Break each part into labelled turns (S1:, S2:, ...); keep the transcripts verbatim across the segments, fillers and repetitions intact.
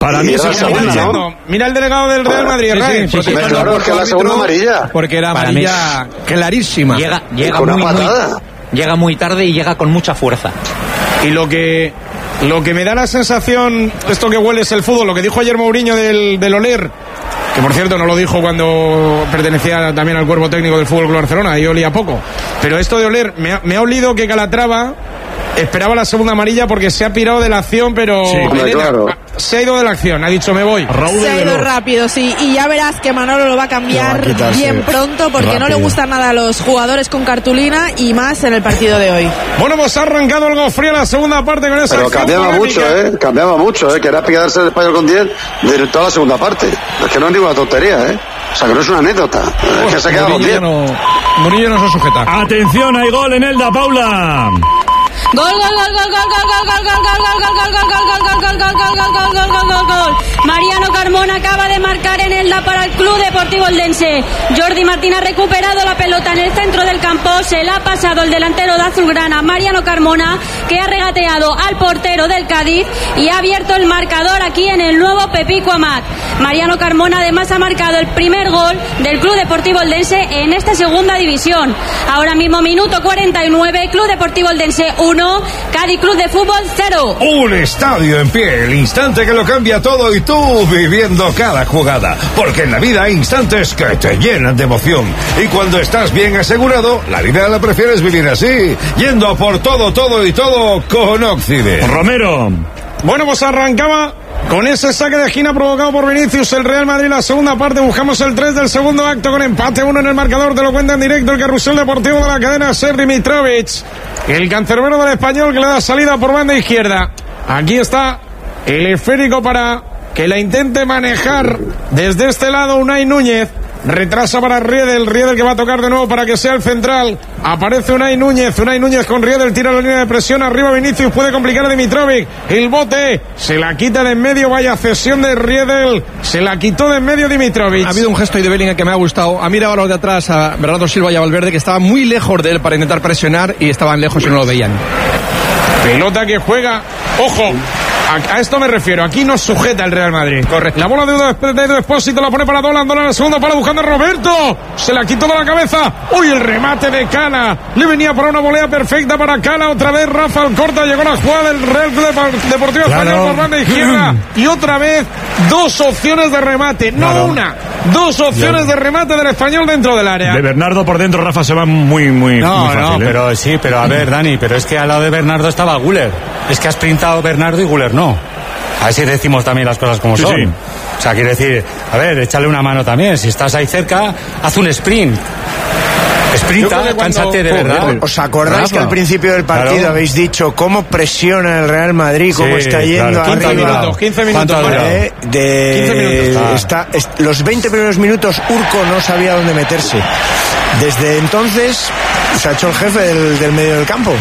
S1: Para mí es la segunda, ¿no?
S2: Mira el delegado del Real Madrid, Ray.
S3: Sí, sí, sí, claro, es que la segunda amarilla.
S4: Porque era amarilla clarísima.
S5: Llega, llega muy, muy, llega muy tarde y llega con mucha fuerza.
S2: Y lo que lo que me da la sensación, esto que huele es el fútbol, lo que dijo ayer Mourinho del, del oler, que por cierto no lo dijo cuando pertenecía también al cuerpo técnico del Fútbol Club Barcelona, y olía poco. Pero esto de oler, me ha, me ha olido que Calatrava esperaba la segunda amarilla porque se ha pirado de la acción, pero
S3: sí,
S2: Elena,
S3: claro.
S2: se ha ido de la acción, ha dicho me voy.
S6: Se ha ido rápido, sí, y ya verás que Manolo lo va a cambiar va a bien pronto porque rápido. No le gustan nada a los jugadores con cartulina y más en el partido de hoy.
S2: Bueno, pues ha arrancado el Gofría la segunda parte con esa
S3: pero cambiaba polémica. mucho, eh, cambiaba mucho, eh, que era pillarse el español con diez de toda la segunda parte. Es que no es ninguna tontería, eh. O sea, que no es una anécdota. Oh, es que se ha quedado con diez.
S2: Murillo no se sujeta.
S1: Atención, hay gol en Elda, Paula.
S7: Gol, gol, gol, gol, gol, gol, gol, gol, gol, gol, gol, gol, gol, gol, gol, gol, gol, gol, gol, gol. Mariano Carmona acaba de marcar en Elda para el Club Deportivo Eldense. Jordi Martín ha recuperado la pelota en el centro del campo, se la ha pasado el delantero de Azulgrana, Mariano Carmona, que ha regateado al portero del Cádiz y ha abierto el marcador aquí en el nuevo Pepico Amat. Mariano Carmona además ha marcado el primer gol del Club Deportivo Eldense en esta segunda división. Ahora mismo minuto cuarenta y nueve, Club Deportivo Eldense uno, Cádiz Club de Fútbol cero.
S8: Un estadio en pie, el instante que lo cambia todo y tú viviendo cada jugada. Porque en la vida hay instantes que te llenan de emoción. Y cuando estás bien asegurado, la vida la prefieres vivir así, yendo a por todo, todo y todo con Occident.
S1: Romero.
S2: Bueno, pues arrancaba con ese saque de esquina provocado por Vinicius el Real Madrid. La segunda parte, buscamos el tres del segundo acto con empate uno en el marcador. Te lo cuenta en directo el carrusel deportivo de la cadena Sergi Mitrovic, el cancerbero del Español, que le da salida por banda izquierda. Aquí está el esférico para que la intente manejar desde este lado Unai Núñez. Retrasa para Riedel, Riedel que va a tocar de nuevo para que sea el central. Aparece Unai Núñez, Unai Núñez con Riedel, tira la línea de presión, arriba Vinicius, puede complicar a Dimitrovic. El bote, se la quita de en medio, vaya cesión de Riedel, se la quitó de en medio Dimitrovic.
S4: Ha habido un gesto de Bellingham que me ha gustado. Ha mirado a los de atrás, a Bernardo Silva y a Valverde, que estaban muy lejos de él para intentar presionar y estaban lejos y no lo veían.
S2: Pelota que juega, ojo, a, a esto me refiero, aquí nos sujeta el Real Madrid. Correcto. La bola de Edu Expósito la pone para Dolan, Dolan en el segundo para buscando a Roberto, se la quitó de la cabeza. Uy, el remate de Cala, le venía para una volea perfecta para Cala, otra vez Rafa Alcorta, llegó la jugada del Real Deportivo claro. Español por banda izquierda y otra vez dos opciones de remate, no claro. una, dos opciones de remate del Español dentro del área.
S1: De Bernardo por dentro, Rafa, se va muy, muy,
S9: no,
S1: muy fácil.
S9: No,
S1: ¿eh?
S9: pero sí, pero a ver, Dani, pero es que al lado de Bernardo estaba Güler. Es que has sprintado Bernardo y Güler no. A ver si decimos también las cosas como sí, son. Sí. O sea, quiere decir, a ver, échale una mano también. Si estás ahí cerca, haz un sprint. Sprinta, cuando... cánsate de verdad.
S10: ¿Os acordáis Rafa? Que al principio del partido claro. habéis dicho cómo presiona el Real Madrid, cómo sí, está yendo
S2: claro.
S10: arriba?
S2: quince minutos, quince minutos.
S10: De, de, quince minutos. Ah. Está, es, los veinte primeros minutos Urco no sabía dónde meterse. Desde entonces se ha hecho el jefe del, del medio del campo.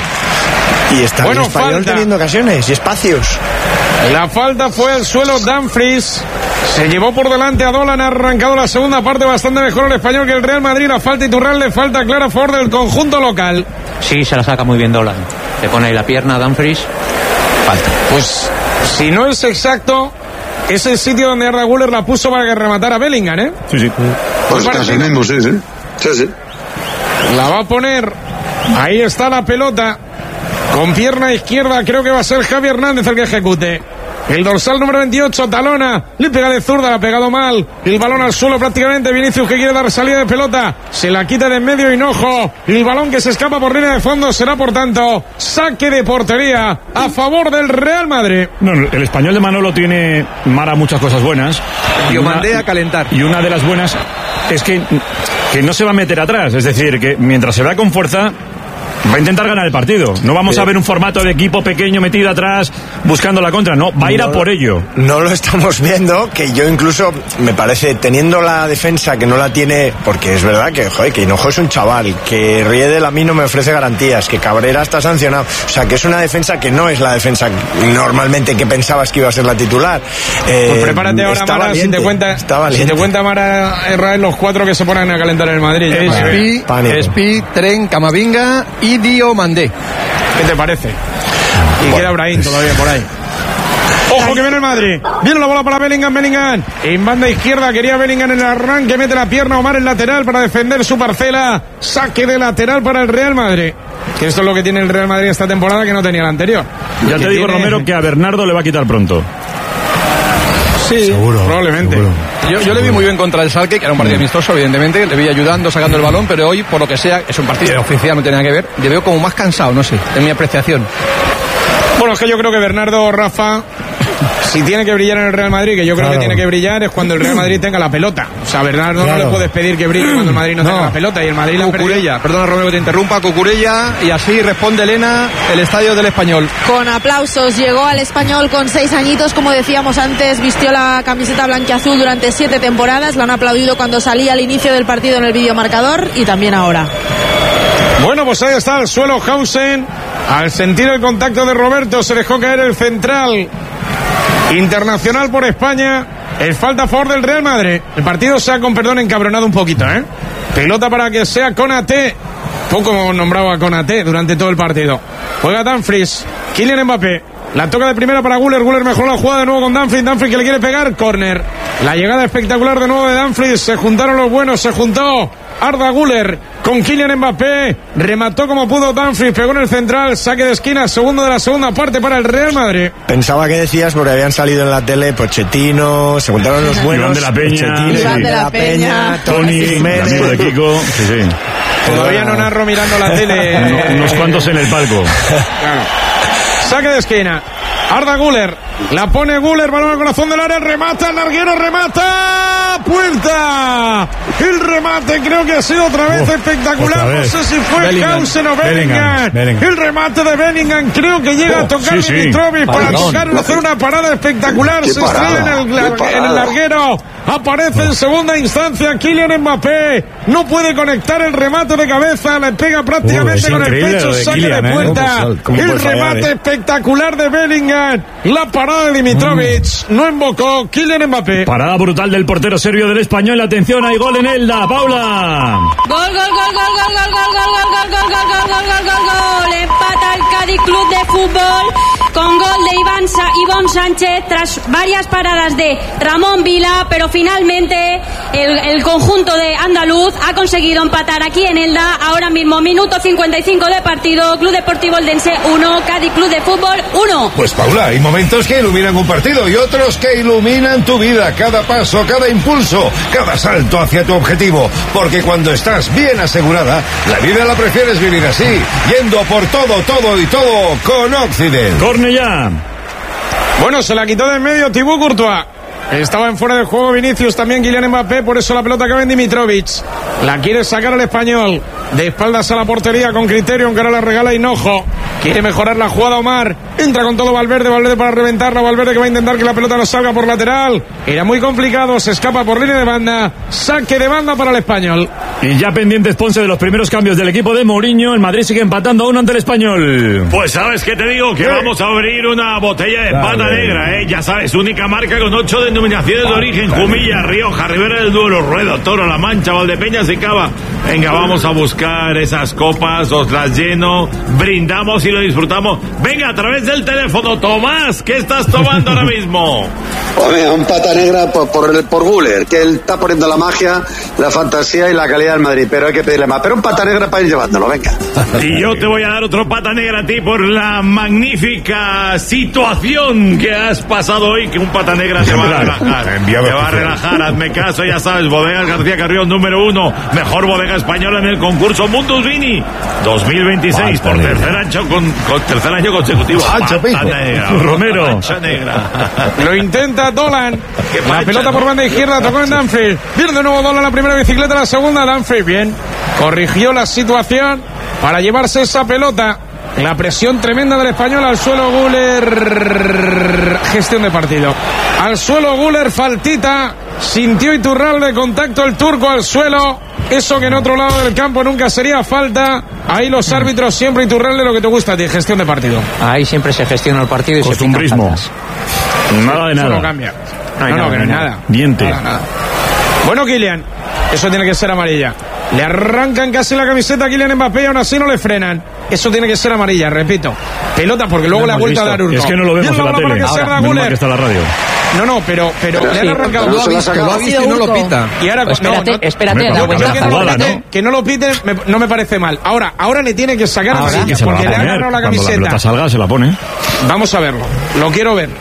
S10: Y está bueno, el Español falta. Teniendo ocasiones y espacios.
S2: La falta fue al suelo Dumfries. Se llevó por delante a Dolan. Ha arrancado la segunda parte bastante mejor el Español que el Real Madrid. La falta Iturralde, falta clara a favor del conjunto local.
S5: Sí, se la saca muy bien Dolan. Le pone ahí la pierna a Dumfries. Falta.
S2: Pues si no es exacto, es el sitio donde Arda Güler la puso para que rematara Bellingham, ¿eh?
S1: Sí, sí.
S3: Pues casi mismo, sí, sí. Sí, sí.
S2: La va a poner. Ahí está la pelota. Con pierna izquierda creo que va a ser Javi Hernández el que ejecute. El dorsal número veintiocho, Talona, le pega de zurda, la ha pegado mal. El balón al suelo prácticamente. Vinicius que quiere dar salida de pelota. Se la quita de en medio Hinojo. El balón que se escapa por línea de fondo será, por tanto, saque de portería a favor del Real Madrid.
S1: No, el Español de Manolo tiene, Mara, muchas cosas buenas.
S4: Y lo mandé a calentar.
S1: Y una de las buenas es que, que no se va a meter atrás. Es decir, que mientras se vea con fuerza, va a intentar ganar el partido. No vamos sí. a ver un formato de equipo pequeño metido atrás buscando la contra. No, va a ir no, a por ello.
S10: No lo estamos viendo, que yo incluso me parece, teniendo la defensa que no la tiene, porque es verdad que, joder, que Hinojo es un chaval, que Riedel a mí no me ofrece garantías, que Cabrera está sancionado. O sea, que es una defensa que no es la defensa normalmente que pensabas que iba a ser la titular.
S2: Eh, pues prepárate ahora, Mara, valiente, si te cuenta, si te cuenta Mara Israel los cuatro que se ponen a calentar en el Madrid.
S4: Espi, Espi, Tren, Camavinga y Diomandé.
S2: ¿Qué te parece? Y bueno, queda Brahim todavía por ahí. Ojo que viene el Madrid. Viene la bola para Bellingham, Bellingham. En banda izquierda quería Bellingham en el arranque. Mete la pierna Omar en lateral para defender su parcela. Saque de lateral para el Real Madrid. Que esto es lo que tiene el Real Madrid esta temporada que no tenía la anterior.
S1: Ya te digo, tiene... Romero, que a Bernardo le va a quitar pronto.
S2: Sí,
S4: seguro,
S2: probablemente.
S4: Seguro. Yo, yo le vi muy bien contra el Schalke, que era un partido amistoso, evidentemente. Le vi ayudando, sacando el balón, pero hoy, por lo que sea, es un partido oficial, no tiene nada que ver. Le veo como más cansado, no sé, en mi apreciación.
S2: Bueno, es que yo creo que Bernardo, Rafa, si tiene que brillar en el Real Madrid, que yo creo claro. que tiene que brillar, es cuando el Real Madrid tenga la pelota. O sea, Bernardo claro. no le puedes pedir que brille cuando el Madrid no, no. tenga la pelota. Y el Madrid la
S4: Cucurella, perdona Romero que te interrumpa, Cucurella, y así responde Elena, el estadio del Español.
S6: Con aplausos, llegó al Español con seis añitos, como decíamos antes, vistió la camiseta blanquiazul durante siete temporadas, lo han aplaudido cuando salía al inicio del partido en el videomarcador y también ahora.
S2: Bueno, pues ahí está el suelo Hausen. Al sentir el contacto de Roberto se dejó caer el central internacional por España. Es falta a favor del Real Madrid. El partido se ha, con perdón, encabronado un poquito, ¿eh? Pelota para que sea Konaté. Poco hemos nombrado a Konaté durante todo el partido. Juega Dumfries. Kylian Mbappé. La toca de primera para Güler. Güler mejoró la jugada de nuevo con Dumfries. Dumfries que le quiere pegar. Córner. La llegada espectacular de nuevo de Dumfries. Se juntaron los buenos. Se juntó Arda Güler con Kylian Mbappé. Remató como pudo Dumfries. Pegó en el central. Saque de esquina. Segundo de la segunda parte para el Real Madrid.
S10: Pensaba que decías porque habían salido en la tele Pochettino. Se juntaron los buenos.
S1: Iván de la Peña.
S6: Iván
S1: sí.
S6: de la Peña.
S1: Tony. Amigo de Kiko. Sí, sí.
S2: Todavía no narro mirando la tele.
S1: Unos, unos cuantos en el palco.
S2: Claro. Saque de esquina. Arda Güler. La pone Güler. Balón al corazón del área. Remata. El larguero remata. Puerta. El remate creo que ha sido otra vez oh, espectacular. Otra vez. No sé si fue Hausen o Bellingham. Bellingham. El remate de Bellingham creo que llega oh, a tocar sí, Dimitrovic sí. para Pardon. tocarlo. Hacer una parada espectacular. Se estrella en el, en el larguero. Aparece en segunda instancia Kylian Mbappé. No puede conectar el remate de cabeza. Le pega prácticamente uh, con el pecho. Saque Kylian, de puerta. ¿eh? ¿Cómo, cómo el remate eh? espectacular de Bellingham. La parada de Dimitrovic. Mm. No invocó Kylian Mbappé.
S1: Parada brutal del portero serbio del Español. Atención, hay gol en Elda. Paula.
S7: Gol, gol, gol, gol, gol, gol, gol, gol, gol, gol, gol, gol, gol, gol, gol, gol. Empata el Cádiz Club de Fútbol con gol de Iván, Sa- Iván Sánchez tras varias paradas de Ramón Vila, pero finalmente el, el conjunto de andaluz ha conseguido empatar aquí en Elda. Ahora mismo minuto cincuenta y cinco de partido. Club Deportivo Eldense uno, Cádiz Club de Fútbol uno.
S8: Pues Paula, hay momentos que iluminan un partido y otros que iluminan tu vida. Cada paso, cada impulso, cada salto hacia tu objetivo, porque cuando estás bien asegurada, la vida la prefieres vivir así, yendo por todo, todo y todo con Occident.
S1: Cornellá.
S2: Bueno, se la quitó de en medio Thibaut Courtois. Estaba en fuera de juego Vinicius, también Kylian Mbappé, por eso la pelota acaba en Dimitrovic. La quiere sacar al Español. De espaldas a la portería con criterio, aunque ahora la regala Hinojo. Quiere mejorar la jugada Omar. Entra con todo Valverde, Valverde para reventarla. Valverde que va a intentar que la pelota no salga por lateral. Era muy complicado, se escapa por línea de banda. Saque de banda para el Español.
S1: Y ya pendiente Ponce de los primeros cambios del equipo de Mourinho. El Madrid sigue empatando a uno ante el Español.
S11: Pues sabes qué te digo, que ¿Qué? vamos a abrir una botella de pata negra, eh. Ya sabes, única marca con ocho denominaciones de origen: Jumilla, Rioja, Ribera del Duero, Rueda, Toro, La Mancha, Valdepeñas y Cava. Venga, vamos a buscar esas copas, os las lleno, brindamos y lo disfrutamos. Venga, a través del teléfono, Tomás, ¿qué estás tomando ahora mismo?
S3: Pues un pata negra por, por, por Güler, que él está poniendo la magia, la fantasía y la calidad del Madrid, pero hay que pedirle más. Pero un pata negra para ir llevándolo, venga.
S11: Y yo te voy a dar otro pata negra a ti por la magnífica situación que has pasado hoy, que un pata negra te va a relajar. Te va a relajar, hazme caso, ya sabes, Bodegas García Carrión, número uno, mejor bodega española en el concurso Mundus Vini dos mil veintiséis, por tercer año, con, con tercer año consecutivo. Pata negra,
S1: Romero.
S11: Pata negra.
S2: Lo intenta Dolan. La pelota por banda izquierda, tocó en Dumfries. Viene de nuevo Dolan, la primera bicicleta, la segunda Dumfries. Bien, corrigió la situación para llevarse esa pelota. La presión tremenda del Español. Al suelo Güler. Gestión de partido. Al suelo Güler, faltita. Sintió Iturralde, contacto el turco al suelo. Eso que en otro lado del campo nunca sería falta. Ahí los árbitros siempre, Iturralde, lo que te gusta a ti, gestión de partido.
S5: Ahí siempre se gestiona el partido y
S1: costumbrismo.
S5: Se
S1: Nada de nada.
S2: Eso no cambia.
S1: No, hay
S2: no,
S1: nada,
S2: no, que no hay nada.
S1: nada. Diente.
S2: Nada, nada. Bueno, Kylian, eso tiene que ser amarilla. Le arrancan casi la camiseta a Kylian Mbappé y aún así no le frenan. Eso tiene que ser amarilla, repito. Pelota, porque luego le ha vuelto a dar Urco.
S1: Es que no lo vemos en la tele.
S2: Ahora,
S1: menos mal que está la radio.
S2: No, no, pero, pero, pero
S1: le
S2: han arrancado.
S4: Lo ha visto, lo ha visto y no lo pita.
S2: Y ahora,
S5: pues espérate,
S2: no, no,
S5: espérate,
S2: no,
S5: la
S2: no,
S5: vuelta
S2: que, no lo pite, ¿no? que no lo pite me, no me parece mal. Ahora, ahora le tiene que sacar
S1: ahora,
S2: amarilla,
S1: sí,
S2: porque le ha
S1: poner.
S2: agarrado la
S1: Cuando
S2: camiseta.
S1: la pelota salga, se la pone.
S2: Vamos a verlo. Lo quiero ver.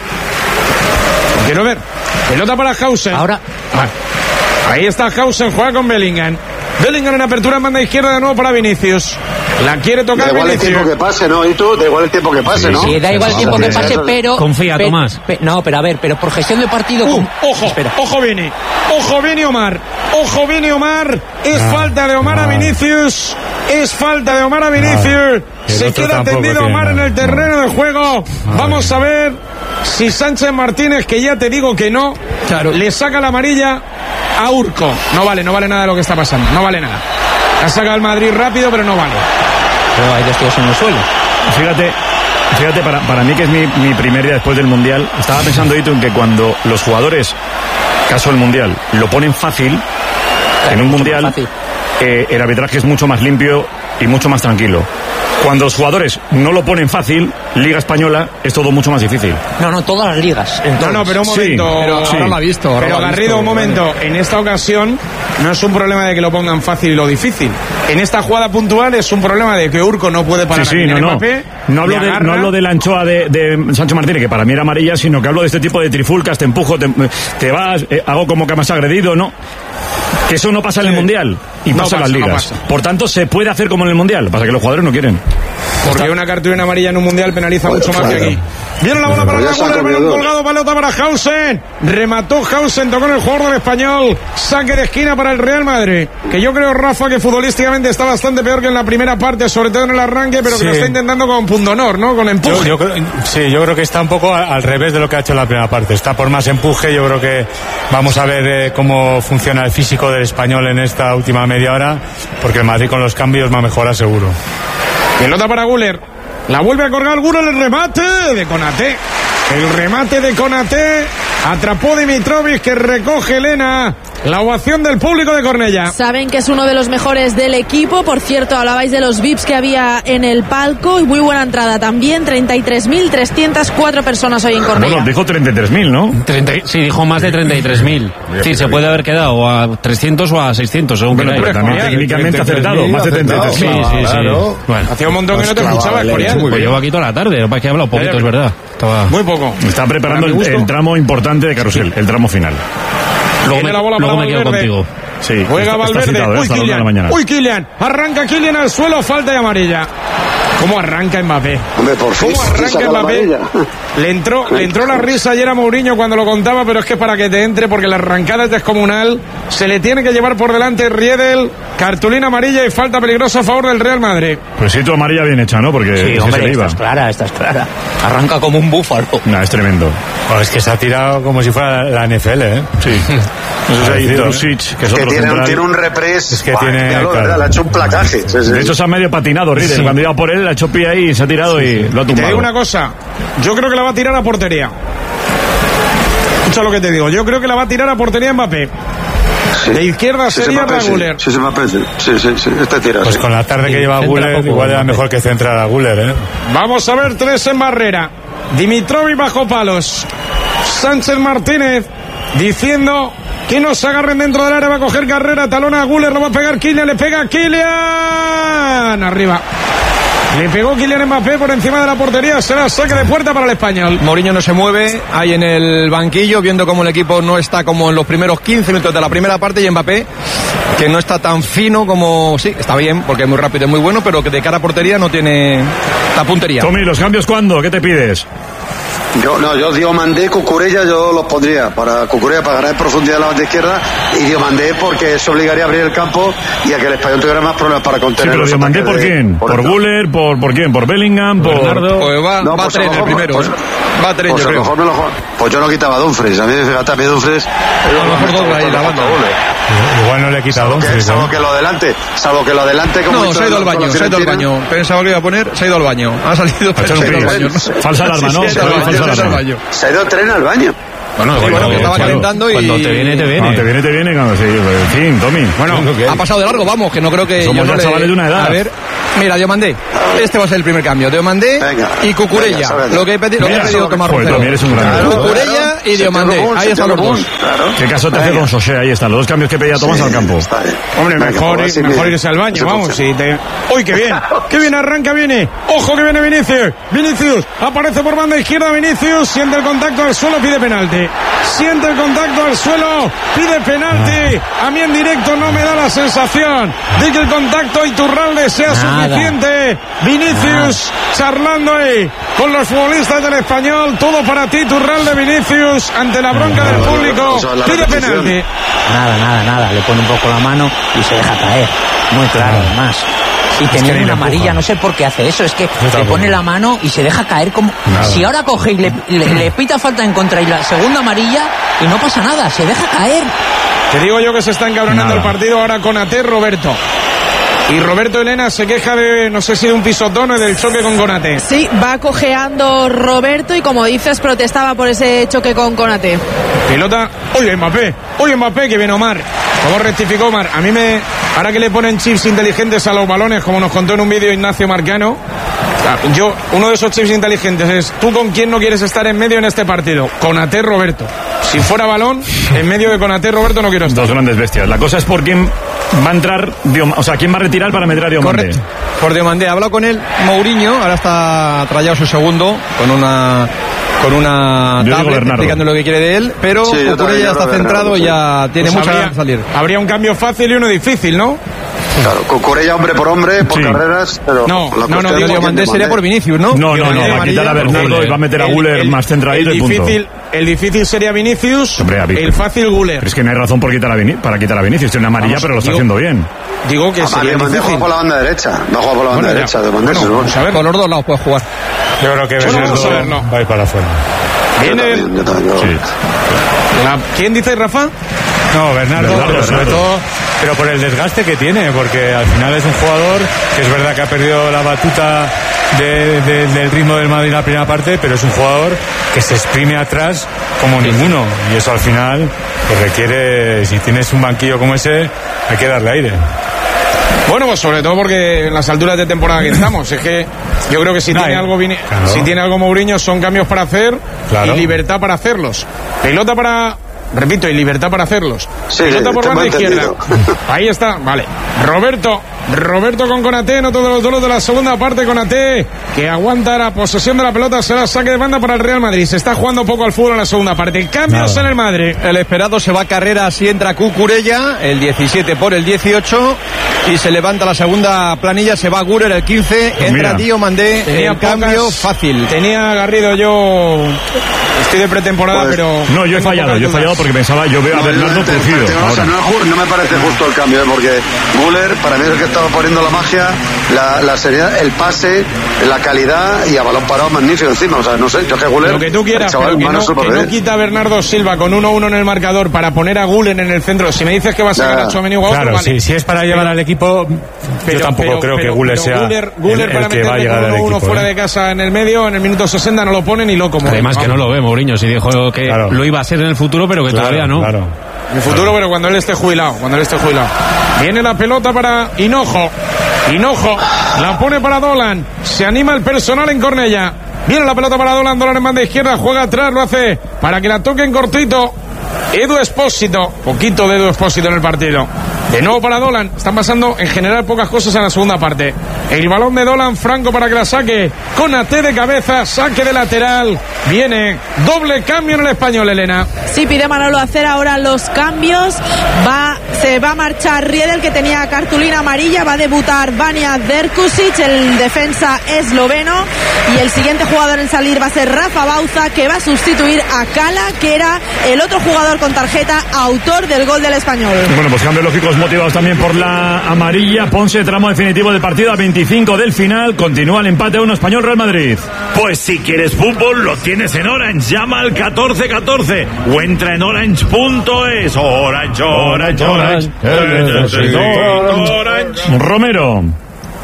S2: Lo quiero ver. Pelota para Hausen.
S5: Ahora.
S2: Vale. Ahí está Hausen, juega con Bellingham. Bellingham en apertura en banda izquierda de nuevo para Vinicius. La quiere tocar
S3: da igual
S2: Vinicius.
S3: el tiempo que pase, ¿no? Y tú, da igual el tiempo que pase, ¿no?
S5: Sí, da igual el tiempo que pase, pero...
S12: Confía,
S5: pe,
S12: Tomás.
S5: Pe, no, pero a ver, pero por gestión de partido...
S2: Uh,
S5: con...
S2: ojo,
S5: Espera.
S2: ojo Vini. Ojo Vini Omar. Ojo Vini Omar. Es
S9: Ah,
S2: falta de Omar
S9: ah.
S2: a Vinicius. Es falta de Omar a Vinicius.
S9: Ah, el
S2: Se
S9: otro
S2: queda
S9: tampoco
S2: tendido
S9: tiene
S2: Omar en
S9: nada.
S2: el terreno
S9: No.
S2: de juego. Vamos a ver si Sánchez Martínez, que ya te digo que no,
S4: Claro.
S2: le saca la amarilla a Urco. No vale, no vale nada lo que está pasando. No vale nada. Ha sacado el Madrid rápido, pero no vale.
S5: Pero hay dos tíos en el suelo.
S1: Fíjate, fíjate para, para mí que es mi, mi primer día después del Mundial, estaba pensando, Ito, en que cuando los jugadores, caso del Mundial, lo ponen fácil,
S5: Claro,
S1: en un
S5: mucho
S1: Mundial,
S5: más fácil.
S1: eh, el arbitraje es mucho más limpio y mucho más tranquilo. Cuando los jugadores no lo ponen fácil, Liga Española, es todo mucho más difícil.
S5: No, no, todas las ligas. En
S2: No,
S5: todas.
S2: no, pero un
S1: Sí,
S2: momento.
S4: pero
S1: sí.
S4: ahora lo ha visto. ahora
S2: Pero
S4: lo ha
S2: Garrido,
S4: visto,
S2: un momento. En esta ocasión no es un problema de que lo pongan fácil y lo difícil. En esta jugada puntual es un problema de que Urco no puede parar
S1: Sí, sí,
S2: a
S1: no,
S2: Kylian
S1: no.
S2: Mbappé,
S1: No hablo,
S2: le
S1: de,
S2: agarra.
S1: no hablo de la anchoa de, de Sancho Martínez, que para mí era amarilla, sino que hablo de este tipo de trifulcas, te empujo, te, te vas, eh, hago como que me has agredido, ¿no? Que eso no pasa en el Mundial y
S2: No
S1: pasa en las
S2: pasa, no
S1: ligas.
S2: pasa.
S1: Por tanto, se puede hacer como en el Mundial, pasa que los jugadores no quieren.
S2: Porque una cartulina amarilla en un mundial penaliza mucho más que aquí. Viene la bola para
S3: Pues ya
S2: Raúl,
S3: se
S2: el
S3: han
S2: balón
S3: comido
S2: colgado, pelota para Hausen. Remató Hausen, tocó en el jugador del Español. Saque de esquina para el Real Madrid. Que yo creo, Rafa, que futbolísticamente está bastante peor que en la primera parte, sobre todo en el arranque, pero que
S9: Sí.
S2: lo está intentando con pundonor, ¿no? Con
S9: Yo,
S2: empuje.
S9: yo creo, sí, yo creo que está un poco al, al revés de lo que ha hecho en la primera parte. Está por más empuje. Yo creo que vamos a ver eh, cómo funciona el físico del Español en esta última media hora, porque el Madrid con los cambios va a mejorar seguro.
S2: Pelota para Güler. La vuelve a colgar Güler, el remate de Konaté. El remate de Konaté. Atrapó Dimitrovic, que recoge Elena. La ovación del público de Cornellá.
S6: Saben que es uno de los mejores del equipo. Por cierto, hablabais de los V I Ps que había en el palco. Y muy buena entrada también. treinta y tres mil trescientas cuatro personas hoy en Cornellá.
S1: Bueno, dijo treinta y tres mil, ¿no?
S12: treinta, sí, dijo más de treinta y tres mil. Sí, se puede haber quedado a trescientos o a seiscientos, según
S1: Bueno,
S12: queráis.
S1: pero también técnicamente acertado, más de treinta y tres
S12: Sí,
S1: mil.
S12: sí, sí.
S8: Claro.
S12: Bueno,
S2: Hacía un montón que no te escuchaba, Escorial.
S12: pues llevo aquí toda la tarde. Lo que pasa es que he hablado poquito, es verdad. Estaba...
S2: Muy poco.
S1: Está preparando
S2: Para mi
S1: el,
S2: gusto.
S1: el tramo importante de Carrusel, el tramo final.
S12: Luego
S2: Viene
S12: me,
S2: la bola
S12: luego
S2: para
S12: me quedo
S2: Valverde.
S12: contigo.
S1: Sí,
S2: Juega
S1: está, está
S2: Valverde.
S1: citado, ¿eh?
S2: Uy,
S1: Hasta las nueve de la mañana.
S2: Kylian. Uy, Kylian. Arranca Kylian al suelo. Falta de amarilla. ¿Cómo arranca Mbappé?
S3: Hombre, por fin,
S2: ¿Cómo
S3: sí
S2: arranca
S3: saca la
S2: Mbappé?
S3: amarilla.
S2: Le entró, le entró la risa ayer a Mourinho cuando lo contaba, pero es que para que te entre, porque la arrancada es descomunal, se le tiene que llevar por delante Riedel, cartulina amarilla y falta peligrosa a favor del Real Madrid.
S1: Pues sí, tu amarilla bien hecha, ¿no? Porque
S5: Sí,
S1: sí
S5: hombre,
S1: se le
S5: esta
S1: iba.
S5: es clara, esta es clara. Arranca como un búfalo.
S1: Nah, es tremendo.
S9: Pues es que se ha tirado como si fuera la N F L, ¿eh?
S1: Sí. Eso es ahí,
S9: Parecido, ¿eh?
S1: Drusic, que es
S3: Que
S1: otro
S3: tiene, un-
S1: central.
S3: tiene un repres.
S9: Es que
S3: Buah,
S9: tiene,
S3: míralo,
S9: claro.
S3: ¿verdad? Le ha hecho un placaje. Sí, sí.
S1: De hecho, se ha medio patinado Riedel.
S12: Sí.
S1: Cuando iba por él, la ha hecho pie ahí, se ha tirado y lo ha
S2: Te
S1: tumbado.
S2: digo una cosa, yo creo que la va a tirar a portería. Escucha lo que te digo, yo creo que la va a tirar a portería Mbappé.
S3: Sí.
S2: De izquierda
S3: Sí,
S2: sería
S3: Mbappé,
S2: para
S3: sí.
S2: Güler.
S3: Sí, sí, Mbappé, sí. Sí, sí, sí. Este tira,
S9: Pues
S3: sí.
S9: con la tarde que
S12: Sí,
S9: lleva
S12: centra
S9: Güler,
S12: poco,
S9: igual era
S12: Mbappé.
S9: mejor que centrar a Güler, ¿eh?
S2: Vamos a ver tres en barrera. Dimitrovic bajo palos. Sánchez Martínez diciendo que no se agarren dentro del área, va a coger carrera, talona a Güler, lo va a pegar Kylian, le pega Kylian. Arriba. Le pegó Kylian Mbappé por encima de la portería, será saque de puerta para el español.
S4: Mourinho no se mueve, ahí en el banquillo, viendo cómo el equipo no está como en los primeros quince minutos de la primera parte, y Mbappé, que no está tan fino como... Sí, está bien, porque es muy rápido y muy bueno, pero que de cara a portería no tiene la puntería.
S1: Tommy, ¿los cambios cuándo? ¿Qué te pides?
S3: Yo, no, yo Diomandé, Cucurella, yo los pondría para Cucurella para ganar en profundidad de la banda izquierda y Diomandé porque eso obligaría a abrir el campo y a que el español tuviera más problemas para
S1: Sí,
S3: contener
S1: pero
S3: los
S1: Diomandé,
S3: ataques
S1: ¿por
S3: de-
S1: quién? ¿Por
S3: el-
S1: Güler? ¿Por, ¿Por quién? ¿por Bellingham? ¿Por
S12: Bernardo?
S4: Pues va,
S3: No,
S4: va
S3: pues
S4: a
S3: a
S4: tres
S3: lo
S4: el
S3: mejor-
S4: primero,
S3: pues-
S4: ¿eh? Va a tres,
S3: Pues
S4: yo
S3: a lo
S4: creo.
S3: mejor me lo jo- pues yo no quitaba a Dumfries, a mí fíjate, a mí Dumfries
S4: A lo mejor dobla ahí la banda.
S9: Igual no le quita a
S3: Salvo que,
S9: Dumfries,
S3: salvo
S9: ¿eh?
S3: que lo adelante, salvo que lo adelante como
S4: No,
S3: hizo
S4: se ha ido
S3: el-
S4: al baño,
S3: con la
S4: se ha ido al
S3: Fiorentina.
S4: baño. Pensaba que lo iba a poner, se ha ido al baño. Ha salido,
S1: Ha
S4: pero
S1: echado
S4: se ha
S1: un
S4: ido al
S1: pis.
S4: baño.
S1: Falsa alarma, ¿no?
S4: Sí, se ha ido al
S1: Falsa
S4: baño, se ha ido al
S1: alarma.
S4: baño.
S3: Se ha ido el tren al baño.
S4: Bueno, sí, bueno, que estaba calentando y...
S12: Cuando te viene, te viene.
S1: Cuando te viene, te viene. Cuando se... En fin, Tommy.
S4: Bueno, ha pasado de largo, vamos, que no creo que...
S1: Somos
S4: yo
S1: ya
S4: no
S1: chavales
S4: le...
S1: de una edad.
S4: A ver, mira, Diomandé. Este va a ser el primer cambio. Diomandé y Cucurella.
S3: Venga,
S4: lo que he pedido, lo que ha pedido Tomás
S1: Joder,
S4: Roncero.
S1: también eres un gran...
S4: Cucurella y Diomandé. Ahí están los dos.
S1: ¿Qué caso te hace con Sosé? Ahí están los dos cambios que pedía Tomás
S3: Sí,
S1: al campo.
S2: Hombre,
S3: Venga,
S2: mejor,
S3: pues,
S2: ir-
S3: sí,
S2: mejor
S3: bien.
S2: irse al baño,
S3: Sí,
S2: vamos.
S3: pues,
S2: Si te... ¡Uy, qué bien! ¡Qué bien arranca, viene! ¡Ojo que viene Vinicius! Vinicius aparece por banda izquierda, Vinicius siente el contacto al suelo, pide penalti. Siente el contacto al suelo, pide penalti. A mí en directo no me da la sensación de que el contacto a Iturralde sea
S12: Nada.
S2: suficiente. Vinicius charlando ahí con los futbolistas del Español. Todo para ti, Iturralde, Vinicius, ante la bronca del público.
S3: Eso es la
S2: Pide
S3: repetición.
S2: penalti.
S5: Nada, nada, nada. Le pone un poco la mano y se deja caer. Muy claro, además. Y
S1: que
S5: teniendo
S1: ni le
S5: una
S1: empuja.
S5: amarilla, no sé por qué hace eso. Es que le
S1: tampoco.
S5: pone la mano y se deja caer como...
S1: Nada.
S5: Si ahora coge y le, le, le pita falta en contra y la segunda amarilla y no pasa nada, se deja caer.
S2: Te digo yo que se está encabronando
S1: Nada.
S2: el partido ahora con Ate Roberto. Y Roberto Elena se queja de, no sé si de un pisotón o del choque con Konate.
S6: Sí, va cojeando Roberto y como dices, protestaba por ese choque con Konate.
S2: Pelota, oye Mbappé, oye Mbappé, que viene Omar. ¿Cómo rectificó Omar? A mí me, ahora que le ponen chips inteligentes a los balones, como nos contó en un vídeo Ignacio Marcano, yo, uno de esos chips inteligentes es, ¿tú con quién no quieres estar en medio en este partido? Konate Roberto. Si fuera balón, en medio de Konate Roberto no quiero estar.
S1: Dos grandes bestias. La cosa es por quién va a entrar, Diom- o sea, quién va a retirar para meter a Diomandé.
S4: Correcto. Por Diomandé. Ha hablado con él Mourinho, ahora está trayado su segundo con una con una
S1: Yo digo
S4: tablet
S1: Bernardo.
S4: explicando lo que quiere de él, pero
S3: Sí, yo también
S4: Cucurella ya
S3: creo
S4: está
S3: que
S4: centrado y
S3: Bernardo,
S4: ya tiene
S2: Pues
S4: mucha
S2: habría,
S4: ganas de salir.
S2: habría un cambio fácil y uno difícil, ¿no?
S3: Claro, Cucurella hombre por hombre, por
S1: Sí.
S3: carreras, pero
S2: No,
S3: la
S2: no, no,
S3: cuestión
S2: digo,
S3: es
S4: Diomandé
S3: que
S4: sería por Vinicius, ¿no?
S1: No, no, no,
S4: Diomandé
S1: va a
S4: amarilla,
S1: quitar a Bernardo
S4: Guller.
S1: y va a meter a
S2: El-
S1: Guller
S2: el-
S1: más centradito
S2: el
S1: y punto.
S2: difícil, el difícil sería Vinicius,
S1: Hombre, a Vic-
S2: el fácil Guller.
S1: Pero es que no hay razón por quitar a Vini- para quitar a Vinicius. Tiene una amarilla,
S2: Vamos,
S1: pero lo está
S2: digo-
S1: haciendo bien.
S2: Digo que
S3: Además,
S2: sería
S3: Diomandé
S2: difícil.
S3: juega por la banda derecha, va a jugar por la banda
S2: Bueno, ya.
S3: derecha, Diomandé,
S2: Bueno,
S3: seguro.
S2: vamos a ver.
S4: Por los dos lados puede jugar.
S9: Yo creo que
S2: Bueno,
S9: Bernardo
S2: vamos a verlo.
S9: va a ir para afuera.
S3: Yo
S2: Viene
S3: también, yo también, yo-
S1: Sí.
S2: la- ¿Quién dice Rafa?
S9: No, Bernardo,
S1: Bernardo,
S9: pero sobre
S1: Bernardo.
S9: todo, pero por el desgaste que tiene, porque al final es un jugador que es verdad que ha perdido la batuta de- de- del ritmo del Madrid en la primera parte, pero es un jugador que se exprime atrás como ninguno, y eso al final pues requiere, si tienes un banquillo como ese, hay que darle aire.
S2: Bueno, pues sobre todo porque en las alturas de temporada que estamos, es que yo creo que si
S9: No,
S2: tiene
S9: eh,
S2: algo Vini-
S9: claro.
S2: si tiene algo Mourinho son cambios para hacer
S9: Claro.
S2: y libertad para hacerlos. Pelota para, repito, y libertad para hacerlos.
S3: Sí,
S2: Pelota
S3: sí,
S2: por
S3: tengo
S2: banda izquierda.
S3: entendido.
S2: Ahí está, vale. Roberto, Roberto con Konate, no todos los duelos de la segunda parte. Konate, que aguanta la posesión de la pelota, será saque de banda para el Real Madrid. Se está jugando poco al fútbol en la segunda parte. Cambios
S4: Nada.
S2: en el Madrid.
S4: El esperado se va a Carreras y entra Cucurella, el diecisiete por el dieciocho, y se levanta la segunda planilla, se va Guller el quince, entra
S2: Mira,
S4: Diomandé,
S2: tenía
S4: el cambio
S2: pocas-
S4: fácil.
S2: Tenía Garrido yo, estoy de pretemporada,
S3: Pues,
S2: pero...
S1: No, yo he
S2: tengo
S1: fallado,
S2: pocas
S1: yo he
S2: dudas.
S1: fallado porque pensaba, yo veo a
S3: No,
S1: Bernardo
S3: yo te-
S1: crujido.
S3: te- o sea,
S1: ahora.
S3: no, es ju- no me parece justo el cambio, ¿eh? Porque Guller, para mí es el que estaba poniendo la magia, la, la seriedad, el pase, la calidad y a balón parado magnífico encima. O sea, no sé, yo que Guller,
S2: Lo que tú quieras,
S3: el chaval,
S2: pero que
S3: mano
S2: no,
S3: súper
S2: que no
S3: bien.
S2: quita a Bernardo Silva con uno uno en el marcador para poner a Gulen en el centro. Si me dices que va a sacar
S3: Ya.
S2: a Tchouaméni o a otro,
S9: Claro,
S2: vale.
S9: si, si es para llevar
S2: Pero-
S9: al equipo,
S2: pero-
S9: yo tampoco
S2: pero-
S9: creo que
S2: pero-
S9: Guller
S2: pero
S9: sea
S2: Guller- Guller
S9: el,
S2: para
S9: el que va a
S2: meterte
S9: llegar
S2: con
S9: al
S2: uno uno
S9: equipo.
S2: fuera
S9: ¿eh?
S2: de casa en el medio, en el minuto sesenta no lo pone ni lo como.
S12: Además que no lo ve Mourinho, si dijo que
S9: Claro.
S12: lo iba a ser en el futuro, pero que
S9: Claro,
S12: todavía no.
S9: claro.
S2: En el futuro, pero cuando él esté jubilado, cuando él esté jubilado. Viene la pelota para Hinojo. Hinojo la pone para Dolan. Se anima el personal en Cornella. Viene la pelota para Dolan, Dolan en banda izquierda, juega atrás, lo hace para que la toquen cortito. Edu Espósito, poquito de Edu Espósito en el partido. De nuevo para Dolan, están pasando en general pocas cosas en la segunda parte. El balón de Dolan, Franco para que la saque. Con A T de cabeza, saque de lateral. Viene doble cambio en el Español, Elena.
S6: Sí, pide Manolo hacer ahora los cambios. Va, se va a marchar Riedel, que tenía cartulina amarilla. Va a debutar Vanja Drkušić, el defensa esloveno. Y el siguiente jugador en salir va a ser Rafa Bauza, que va a sustituir a Cala, que era el otro jugador con tarjeta, autor del gol del Español.
S1: Bueno, pues cambios lógicos motivados también por la amarilla. Ponce, tramo definitivo del partido a veinticinco del final. Continúa el empate a uno Español Real Madrid.
S11: Pues si quieres fútbol, lo tienes en Orange. Llama al catorce catorce o entra en orange punto es. Orange, Orange, Orange. Orange.
S1: Romero.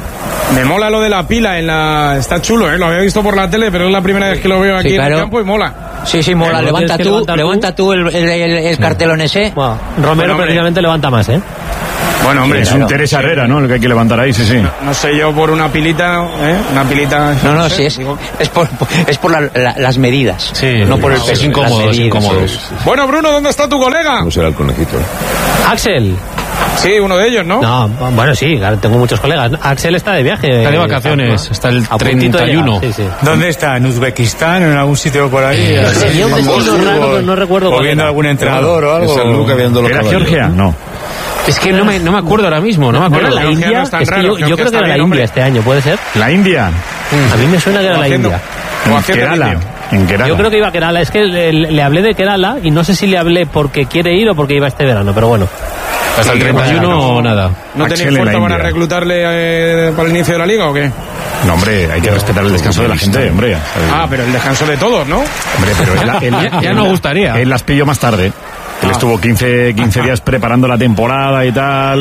S2: Me mola lo de la pila en la... Está chulo, ¿eh? Lo había visto por la tele, pero es la primera vez que lo veo aquí sí, claro. en el campo y mola.
S5: Sí, sí, mola.
S12: Pero
S5: levanta tú, levanta tú el, el, el, el cartelón ese.
S12: Bueno, Romero bueno, precisamente levanta más, ¿eh?
S1: Bueno, hombre, sí, es claro. un Teresa Herrera, ¿no? El que hay que levantar ahí, sí, sí.
S2: No, no sé yo por una pilita, ¿eh? Una pilita...
S5: No, no,
S2: no sé,
S5: sí, es,
S2: digo...
S5: es por, es por la, la, las medidas.
S12: Sí.
S5: No por el peso.
S12: Es incómodo, es incómodo.
S2: Sí, sí, sí. Bueno, Bruno, ¿dónde está tu colega?
S8: No será el conejito.
S12: Axel.
S2: Sí, uno de ellos, ¿no?
S12: No, bueno, sí, tengo muchos colegas. Axel está de viaje. Está de vacaciones, está el treinta y uno. Sí, sí.
S9: ¿Dónde está? ¿En Uzbekistán? ¿En algún sitio por ahí?
S12: Eh, Tenía un destino raro, pero no recuerdo.
S9: ¿O viendo algún entrenador o algo?
S8: San Luca viendo los
S1: ¿Era
S8: caballos.
S1: Georgia? No.
S12: Es que no me, no me acuerdo ahora mismo, no me acuerdo.
S2: No, la India no es tan
S12: es que
S2: raro,
S12: yo, yo creo que era la India este año, ¿puede ser?
S1: ¿La India?
S12: A mí me suena que era la India.
S1: En Kerala. En Kerala.
S12: Yo creo que iba a Kerala. Es que le, le hablé de Kerala y no sé si le hablé porque quiere ir o porque iba este verano, pero bueno. Hasta el treinta y uno o nada.
S2: ¿No tenéis fuerza para reclutarle eh, para el inicio de la liga o qué?
S1: No, hombre, hay que respetar el descanso de la gente, hombre.
S2: Ah, pero el descanso de todos, ¿no?
S1: Hombre, pero él, él,
S12: ya, ya no gustaría.
S1: Él las pilló más tarde. Él ah. estuvo quince, quince días preparando la temporada y tal.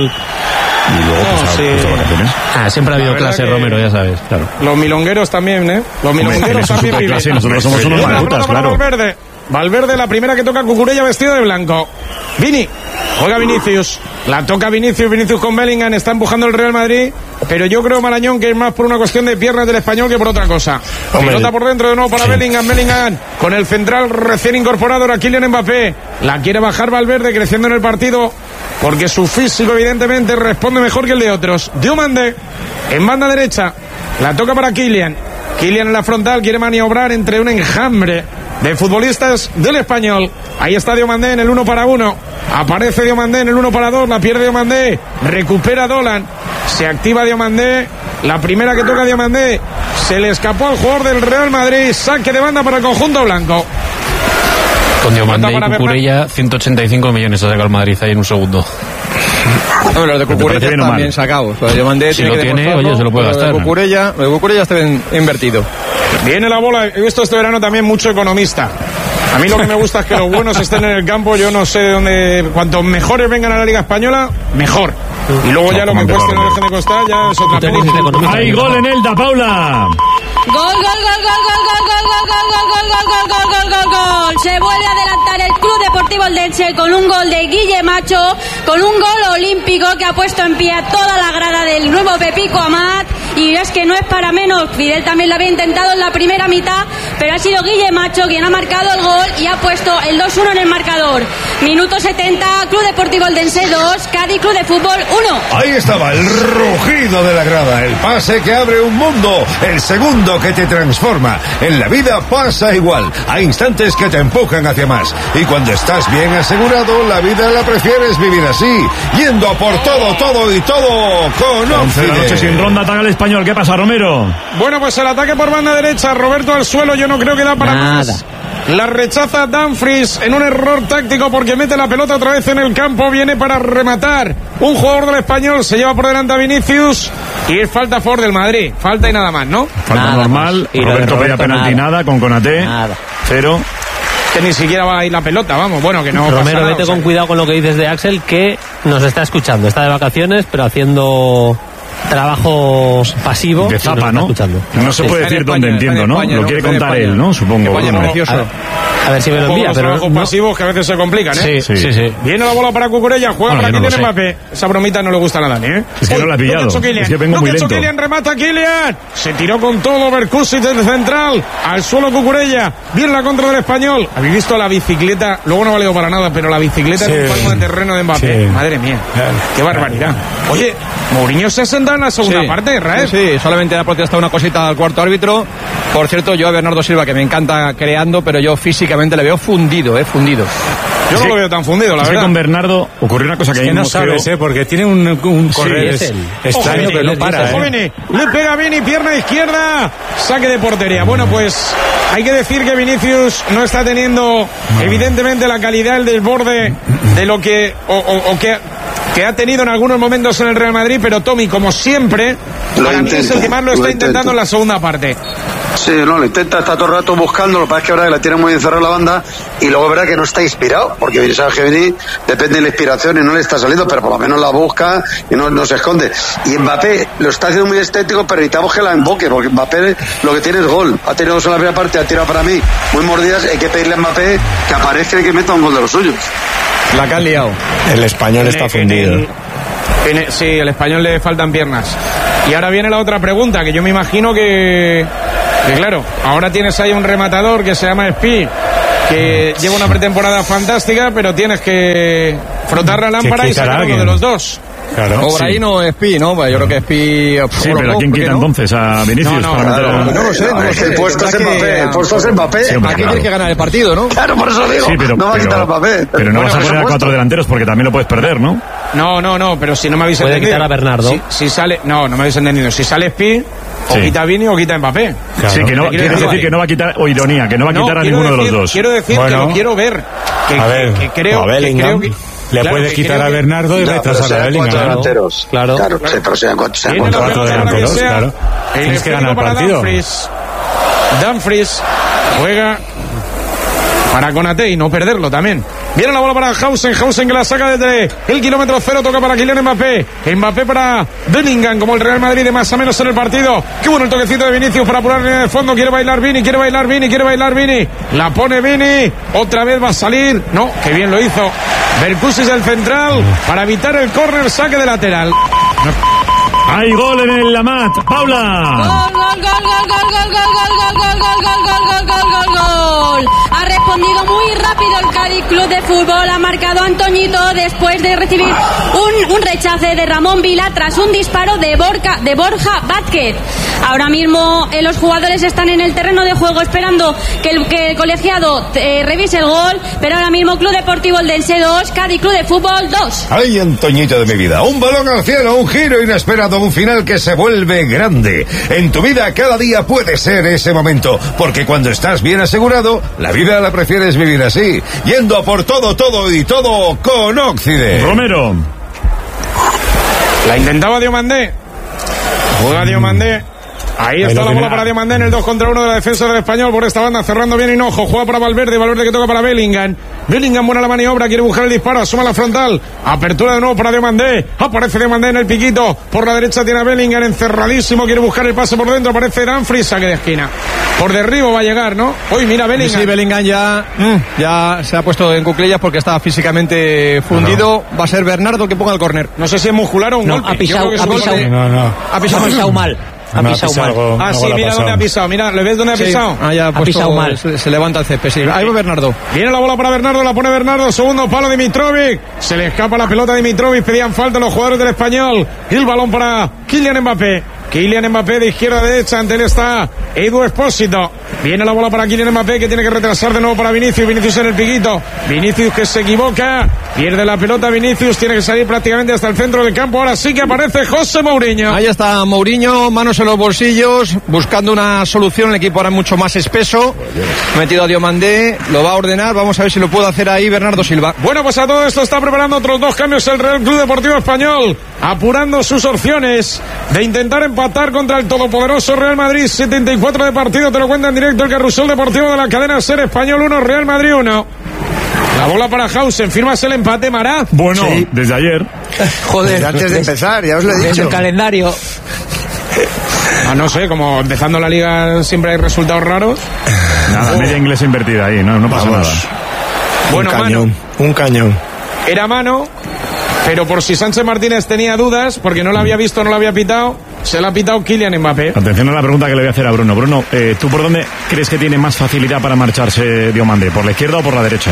S1: Y luego pues,
S2: oh, sí.
S1: pues, vacaciones.
S12: Ah, siempre ha habido clase, Romero, ya sabes. Claro.
S2: Los milongueros también, ¿eh? Los milongueros también viven.
S1: Clase, nosotros somos unos malutas, claro.
S2: Valverde. Valverde, la primera que toca Cucurella vestido de blanco. Vini. Juega Vinicius. La toca Vinicius. Vinicius con Bellingham. Está empujando el Real Madrid. Pero yo creo, Marañón, que es más por una cuestión de piernas del español que por otra cosa. Pelota por dentro de nuevo para sí. Bellingham. Bellingham con el central recién incorporado. Ahora Kylian Mbappé. La quiere bajar Valverde, creciendo en el partido. Porque su físico, evidentemente, responde mejor que el de otros. Diomande en banda derecha. La toca para Kylian. Kylian en la frontal. Quiere maniobrar entre un enjambre de futbolistas del español. Ahí está Diomandé en el uno para uno. Aparece Diomandé en el uno para dos. La pierde Diomandé. Recupera Dolan. Se activa Diomandé. La primera que toca Diomandé. Se le escapó al jugador del Real Madrid. Saque de banda para el conjunto blanco.
S12: Con Diomandé y Cucurella, ciento ochenta y cinco millones ha sacado el Madrid ahí en un segundo.
S4: No, los de Cucurella están bien sacados. Los de Diomandé
S12: si lo tiene, oye, se lo puede gastar.
S4: Los de Cucurella, los de Cucurella está bien invertido.
S2: Viene la bola. He visto este verano también mucho economista. A mí lo que me gusta es que los buenos estén en el campo. Yo no sé de dónde. Cuantos mejores vengan a la Liga Española, mejor. Y luego ya lo que cueste no dejen de costar, ya es otra película.
S1: ¡Hay gol en Elda, Paula!
S7: Gol, gol, gol, gol, gol, gol, gol, gol, gol, gol, gol, gol, gol, gol, gol, gol. Se vuelve a adelantar el Club Deportivo Eldense con un gol de Guille Macho, con un gol olímpico que ha puesto en pie a toda la grada del nuevo Pepico Amat. Y es que no es para menos, Fidel también lo había intentado en la primera mitad, pero ha sido Guille Macho quien ha marcado el gol y ha puesto el dos uno en el marcador. Minuto setenta, Club Deportivo Eldense dos, Cádiz Club de Fútbol uno.
S8: Ahí estaba el rugido de la grada, el pase que abre un mundo, el segundo que te transforma. En la vida pasa igual, hay instantes que te empujan hacia más. Y cuando estás bien asegurado, la vida la prefieres vivir así, yendo a por todo, todo y todo con
S1: once de la noche sin ronda, ataca el español. ¿Qué pasa, Romero?
S2: Bueno, pues el ataque por banda derecha, Roberto al suelo, yo no creo que da para
S5: Nada.
S2: más. La rechaza Dumfries en un error táctico porque mete la pelota otra vez en el campo, viene para rematar. Un jugador del español se lleva por delante a Vinicius y es falta a favor del Madrid. Falta y nada más, ¿no?
S1: Falta
S5: Nada
S1: normal.
S5: más. Y
S1: Roberto pedía penalti nada. nada con Konaté.
S5: Nada.
S1: Cero.
S2: Que ni siquiera va a ir la pelota, vamos. Bueno, que no.
S12: Romero,
S2: nada,
S12: vete
S2: o sea,
S12: con cuidado con lo que dices de Axel, que nos está escuchando. Está de vacaciones, pero haciendo trabajo pasivo.
S1: De zapa, ¿no?
S12: Escuchando.
S1: No se puede decir
S2: España,
S1: dónde, entiendo, ¿no?
S2: España,
S1: Lo
S2: ¿no?
S1: quiere
S2: Está en
S1: contar
S2: España.
S1: él, ¿no? Supongo.
S2: España,
S1: Bueno,
S2: precioso.
S12: A, a ver si me lo envía,
S2: los
S12: pero
S2: trabajos
S12: no.
S2: pasivos que a veces se complican, ¿eh?
S12: Sí, sí, sí.
S2: Viene la bola para Cucurella, juega
S1: Bueno,
S2: para
S1: yo no
S2: Kylian
S1: lo sé.
S2: Mbappé. Esa bromita no le gusta a Dani, ¿eh?
S1: Es que no la ha pillado. Es que vengo muy lento.
S2: Kylian, remata Kylian. Se tiró con todo Berkusic del central. Al suelo Cucurella. Bien la contra del español. ¿Habéis visto la bicicleta? Luego no ha valido para nada, pero la bicicleta
S9: Sí.
S2: es un palmo de terreno de Mbappé.
S9: Sí.
S2: Madre mía. Qué barbaridad. Oye, Mourinho se ha sentado en la segunda
S4: Sí.
S2: parte, Raez.
S4: Sí, sí, solamente ha protestado una cosita al cuarto árbitro. Por cierto, yo a Bernardo Silva, que me encanta creando, pero yo físicamente le veo fundido, eh, fundido.
S2: Yo
S1: Sí.
S2: no lo veo tan fundido, la
S1: Es que
S2: verdad.
S1: con Bernardo ocurrió una cosa que,
S9: Es que
S1: ahí
S9: no
S1: nos
S9: sabes,
S1: quedó-
S9: ¿eh? Porque tiene un, un correr
S12: es
S9: es-
S12: él.
S9: extraño,
S2: Ojo,
S9: pero no
S12: Vini,
S9: para,
S2: Ojo,
S9: ¿eh?
S2: Vini. Le pega Vini, pierna izquierda, saque de portería. Bueno, pues hay que decir que Vinicius no está teniendo evidentemente la calidad, el desborde de lo que o, o- o que, que ha tenido en algunos momentos en el Real Madrid, pero Tommy, como siempre,
S3: Lo
S2: para mí es el
S3: intenta,
S2: que más lo
S3: lo
S2: está
S3: intenta.
S2: intentando en la segunda parte.
S3: Sí, no, lo intenta, está todo el rato buscando, lo que pasa es que verdad que la tiene muy encerrada la banda y luego verá que no está inspirado, porque Vinicius Junior depende de la inspiración y no le está saliendo, pero por lo menos la busca y no, no se esconde. Y Mbappé lo está haciendo muy estético, pero necesitamos que la emboque, porque Mbappé lo que tiene es gol. Ha tenido dos en la primera parte, ha tirado para mí muy mordidas, hay que pedirle a Mbappé que aparezca y que meta un gol de los suyos.
S10: La que han liado. El español está fundido.
S2: En el, sí, el español le faltan piernas. Y ahora viene la otra pregunta, que yo me imagino que... Que claro, ahora tienes ahí un rematador que se llama Spi, que lleva una pretemporada fantástica, pero tienes que frotar la lámpara y sacar uno de los dos.
S4: Claro. O por ahí sí. No Spi, ¿no? Yo creo que Spi...
S1: Sí, pero ¿a quién quita no? entonces? ¿A Vinicius?
S2: No, no,
S1: para
S2: claro,
S1: meter...
S2: no lo sé, no lo sé.
S3: El puesto es Mbappé, el puesto es Mbappé.
S4: Sí, aquí tienes que ganar el partido, ¿no?
S3: Claro, por eso digo,
S1: sí, pero,
S3: no va a
S1: pero,
S3: quitar a Mbappé.
S1: Pero no
S3: bueno,
S1: vas a poner a cuatro delanteros porque también lo puedes perder, ¿no?
S2: No, no, no, pero si no me habéis
S12: Puede
S2: entendido.
S12: Puede quitar a Bernardo.
S2: Si, si sale... No, no me habéis entendido. Si sale Spi... O
S1: sí.
S2: quita Vini o quita Mbappé.
S1: Claro. Sí, que no, quiere decir que no va a quitar, o ironía, que no va a quitar no, a ninguno
S2: decir,
S1: de los dos.
S2: Quiero decir bueno, que lo quiero ver. Que,
S9: a ver,
S2: que, que creo,
S9: a Bellingham,
S2: que creo que,
S9: le
S2: claro,
S9: puede
S2: que
S9: quitar a Bernardo y retrasar a Bellingham.
S3: Cuatro delanteros.
S12: Claro,
S3: claro, claro. Sí, pero sean cuatro, sean
S9: cuatro, cuatro delanteros,
S2: sea,
S9: claro. Tienes que ganar el partido.
S2: Dumfries. Dumfries juega para Konaté y no perderlo también. Viene la bola para Hausen, Hausen que la saca desde el kilómetro cero, toca para Kylian Mbappé, Mbappé para Bellingham, como el Real Madrid de más o menos en el partido. Qué bueno el toquecito de Vinicius para apurar en el fondo, quiere bailar Vini, quiere bailar Vini, quiere bailar Vini, la pone Vini, otra vez va a salir, no, que bien lo hizo Berkusis del central, para evitar el córner, saque de lateral.
S1: Hay gol en el Lamat, Paula.
S7: Gol, gol, gol, gol, gol, gol, gol, gol, gol, gol, gol, gol, gol, gol, gol, gol. Ha respondido muy rápido el Cádiz Club de Fútbol, ha marcado Antoñito después de recibir un, un rechace de Ramón Vila tras un disparo de Borja, de Borja Vázquez. Ahora mismo eh, los jugadores están en el terreno de juego esperando que el, que el colegiado eh, revise el gol, pero ahora mismo Club Deportivo Eldense dos, Cádiz Club de Fútbol dos.
S8: Ay, Antoñito de mi vida, un balón al cielo, un giro inesperado, un final que se vuelve grande. En tu vida cada día puede ser ese momento, porque cuando estás bien asegurado, la vida la prefieres vivir así, yendo a por todo, todo y todo con Occident.
S1: Romero.
S2: La intentaba Diomandé. Juega Diomandé. Ahí está Ahí la bola para Diomandé en el dos contra uno de la defensa del Español por esta banda, cerrando bien Hinojo, juega para Valverde, Valverde que toca para Bellingham. Bellingham, buena la maniobra, quiere buscar el disparo, asuma la frontal, apertura de nuevo para Diomandé, aparece Diomandé en el piquito, por la derecha tiene a Bellingham encerradísimo, quiere buscar el pase por dentro, aparece Dumfries, saque de esquina. Por derribo va a llegar, ¿no? Hoy mira Bellingham.
S4: Sí, Bellingham ya, mm. ya se ha puesto en cuclillas porque está físicamente fundido. No. Va a ser Bernardo que ponga el córner.
S2: No sé si es muscular o un
S5: no,
S2: golpe.
S5: Ha pisado, ha pisado,
S9: no, no.
S5: ha pisado, ha pisado mal. Ha
S9: no,
S5: pisado mal.
S9: Algo,
S2: ah, sí, mira dónde ha pisado. Mira, ¿le ves dónde ha
S4: sí.
S2: pisado?
S4: Ah, ya ha,
S5: ha
S4: puesto,
S5: pisado mal.
S4: Se, se levanta el césped, sí. Ahí va Bernardo.
S2: Viene la bola para Bernardo, la pone Bernardo. Segundo palo de Dimitrovic. Se le escapa la pelota a Dimitrovic. Pedían falta los jugadores del Español. Y el balón para Kylian Mbappé. Kylian Mbappé de izquierda a derecha. Ante él está Edu Espósito. Viene la bola para Kylian Mbappé que tiene que retrasar de nuevo para Vinicius. Vinicius en el piquito. Vinicius que se equivoca. Pierde la pelota Vinicius. Tiene que salir prácticamente hasta el centro del campo. Ahora sí que aparece José Mourinho.
S4: Ahí está Mourinho, manos en los bolsillos, buscando una solución. El equipo ahora mucho más espeso. Ha metido a Diomandé. Lo va a ordenar. Vamos a ver si lo puede hacer ahí Bernardo Silva.
S2: Bueno, pues a todo esto está preparando otros dos cambios el Real Club Deportivo Español. Apurando sus opciones de intentar empatar contra el todopoderoso Real Madrid. setenta y cuatro de partido, te lo cuenta en directo el Carrusel Deportivo de la cadena SER Español uno, Real Madrid uno. La bola para Hausen, firmas el empate, Mará.
S1: Bueno,
S10: sí.
S1: Desde ayer.
S10: Joder, desde antes de empezar, ya os lo he dicho.
S5: Desde el calendario.
S2: Ah, no sé, como empezando la liga siempre hay resultados raros.
S1: Nada, oh. Media inglesa invertida ahí, no, no pasa
S10: Vamos.
S1: nada.
S2: Bueno,
S10: un cañón,
S2: mano.
S10: Un cañón.
S2: Era mano, pero por si Sánchez Martínez tenía dudas, porque no la había visto, no la había pitado, se la ha pitado Kylian Mbappé.
S1: Atención a la pregunta que le voy a hacer a Bruno. Bruno, eh, ¿tú por dónde crees que tiene más facilidad para marcharse Diomandé? ¿Por la izquierda o por la derecha?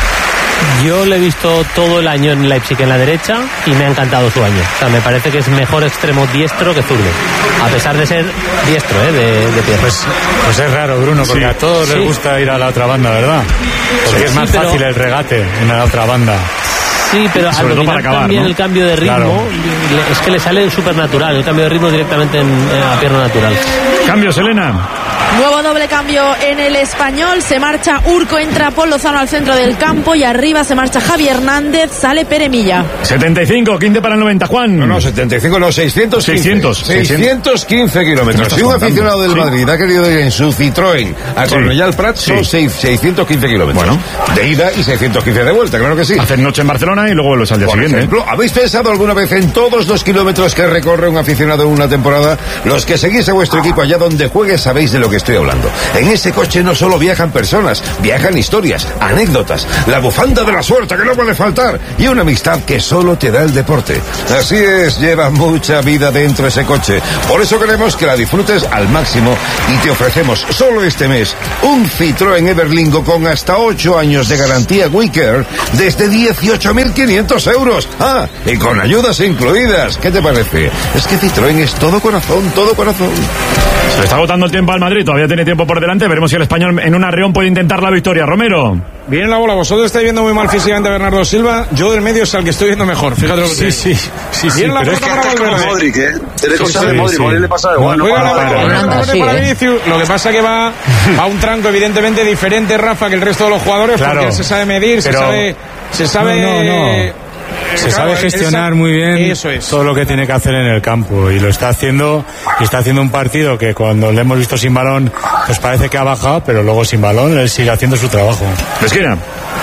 S12: Yo le he visto todo el año en Leipzig en la derecha y me ha encantado su año. O sea, me parece que es mejor extremo diestro que zurdo. A pesar de ser diestro, ¿eh? De, de pierna.
S9: Pues, pues es raro, Bruno, porque sí. a todos sí. les gusta ir a la otra banda, ¿verdad? Porque sí, es más sí, pero... fácil el regate en la otra banda.
S12: Sí, pero al dominar acabar, también ¿no? el cambio de ritmo, claro. es que le sale súper natural, el cambio de ritmo directamente en, en la pierna natural.
S1: Cambios, Elena.
S6: Nuevo doble cambio en el Español. Se marcha Urco, entra Paul Lozano al centro del campo y arriba se marcha Javi Hernández, sale Pere Milla.
S1: setenta y cinco, quince para el noventa, Juan.
S8: No, no, setenta y cinco, no, seiscientos quince.
S1: seiscientos.
S8: seiscientos quince kilómetros. Si un aficionado del
S1: sí.
S8: Madrid ha querido ir en su Citroën a Cornellà al Prat,
S1: sí.
S8: son seis, seiscientos quince kilómetros.
S1: Bueno.
S8: De ida y seiscientos quince de vuelta, claro que sí.
S1: Hacen noche en Barcelona y luego vuelves al día
S8: Por
S1: siguiente.
S8: ejemplo, ¿habéis pensado alguna vez en todos los kilómetros que recorre un aficionado en una temporada? Los que seguís a vuestro equipo allá donde juegue sabéis de lo que estoy hablando. En ese coche no solo viajan personas, viajan historias, anécdotas, la bufanda de la suerte que no puede faltar y una amistad que solo te da el deporte. Así es, lleva mucha vida dentro ese coche. Por eso queremos que la disfrutes al máximo y te ofrecemos solo este mes un Citroën Everlingo con hasta ocho años de garantía WeCare desde dieciocho mil quinientos euros. Ah, y con ayudas incluidas. ¿Qué te parece? Es que Citroën es todo corazón, todo corazón.
S1: Se le está agotando el tiempo al Madrid, todavía tiene tiempo por delante. Veremos si el Español en un arreón puede intentar la victoria. Romero.
S2: Viene la bola, vosotros estáis viendo muy mal físicamente a Bernardo Silva. Yo del medio es al que estoy viendo mejor. Fíjate lo que
S9: Sí, sí, sí, sí.
S2: Viene la
S3: Pero es que
S2: pelota para
S3: está como
S2: Valverde.
S3: Modric, ¿eh? Tiene cosas
S9: sí,
S3: de Modric,
S9: sí.
S3: Modric le pasa igual.
S2: Juega la
S3: para-
S2: bola,
S3: para-
S2: Valverde
S5: Fernando, sí,
S2: para
S5: ¿eh?
S2: Vinicius. Lo que pasa que va a un tranco evidentemente diferente, Rafa, que el resto de los jugadores,
S9: Claro.
S2: porque él se sabe medir, se
S9: Pero-
S2: sabe, se sabe.
S9: No, no, no. Se
S2: Claro,
S9: sabe
S2: él
S9: gestionar
S2: sabe-
S9: muy bien
S2: Eso es.
S9: todo lo que tiene que hacer en el campo y lo está haciendo y está haciendo un partido que cuando le hemos visto sin balón pues parece que ha bajado, pero luego sin balón él sigue haciendo su trabajo.
S1: Esquina.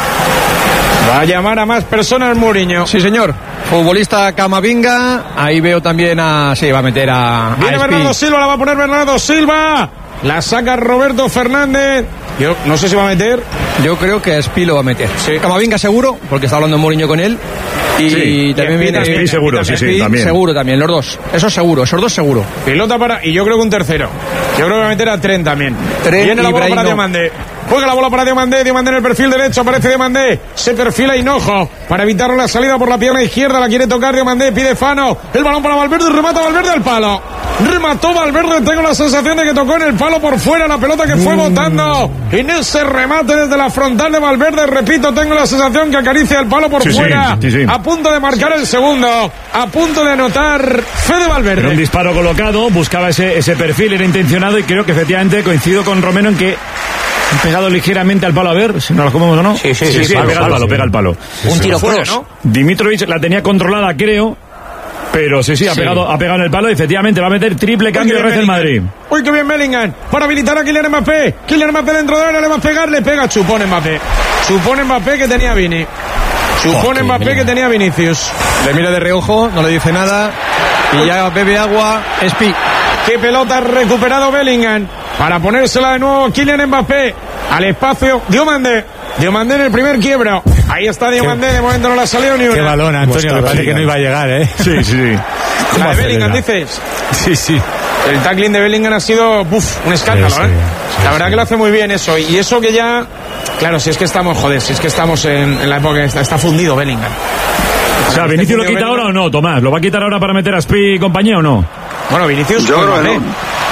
S2: Va a llamar a más personas Mourinho.
S4: Sí, señor. Futbolista Camavinga. Ahí veo también a... Sí, va a meter a...
S2: Viene
S4: a
S2: Bernardo
S4: Espi.
S2: Silva, la va a poner Bernardo Silva. La saca Roberto Fernández. Yo no sé si va a meter.
S4: Yo creo que Espi lo va a meter. Camavinga seguro, porque está hablando Mourinho con él. Y
S1: Sí,
S4: también
S2: y
S4: viene...
S2: Espi
S1: Sí, seguro, sí, sí,
S4: Espi
S1: también.
S4: seguro también, los dos. Eso seguro, esos dos seguro.
S2: Pilota para. Y yo creo que un tercero. Yo creo que va a meter a Tren también.
S4: Tren
S2: Viene la
S4: y
S2: bola
S4: Brahim
S2: para
S4: no.
S2: Diomandé. Juega la bola para Diomandé. Diomandé en el perfil derecho. Aparece Diomandé. Se perfila Hinojo. Para evitar la salida por la pierna izquierda. La quiere tocar Diomandé. Pide Fano. El balón para Valverde. Remata Valverde al palo. Remató Valverde. Tengo la sensación de que tocó en el palo por fuera la pelota que fue botando. En ese remate desde la frontal de Valverde. Repito, tengo la sensación que acaricia el palo por
S1: Sí, sí,
S2: fuera.
S1: sí, sí.
S2: A punto de marcar el segundo. A punto de anotar Fede Valverde.
S1: Era un disparo colocado, buscaba ese, ese perfil, era intencionado y creo que efectivamente coincido con Romero en que han pegado ligeramente al palo, a ver si nos lo comemos o no.
S5: Sí, sí, sí,
S1: pega
S5: palo,
S1: al
S5: palo,
S1: palo,
S5: sí.
S1: pega al palo.
S5: Un tiro
S2: Fuera,
S5: cross.
S2: ¿no?
S1: Dimitrovic la tenía controlada, creo, pero sí, sí, ha,
S4: Sí.
S1: Pegado, ha pegado en el palo y efectivamente va a meter triple cambio de
S2: Uy, qué
S1: red el
S2: bien
S1: Madrid.
S2: Bellingham. Uy, qué bien Bellingham. Para habilitar a Kylian Mbappé. Kylian Mbappé dentro de él, le va a pegar, le pega. Chupón Mbappé. Chupón Mbappé que tenía Vini. Chupón
S4: Joder,
S2: Mbappé que
S4: Bellingham.
S2: tenía Vinicius.
S4: Le mira de reojo, no le dice nada. Y ya bebe agua. Espi.
S2: Qué pelota ha recuperado Bellingham. Para ponérsela de nuevo Kylian Mbappé. Al espacio. Diomandé. Diomandé en el primer quiebro. Ahí está Diomandé. De momento no la salió ni una.
S9: Qué balón, Antonio, me parece que no iba a llegar, ¿eh?
S1: Sí, sí, sí.
S2: La de
S9: acelera?
S2: Bellingham, dices.
S9: Sí, sí.
S2: El tackling de Bellingham ha sido uf, un escándalo,
S9: Sí, sí,
S2: ¿eh?
S9: sí,
S2: la verdad
S9: sí.
S2: que lo hace muy bien eso. Y eso que ya, claro, si es que estamos, joder, si es que estamos en, en la época que está, está fundido Bellingham.
S1: O sea, ¿Vinicius lo quita ahora o no, Tomás? ¿Lo va a quitar ahora para meter a Spi y compañía o no?
S2: Bueno, Vinicius,
S3: Yo
S2: pues,
S3: creo que
S2: vale.
S3: no.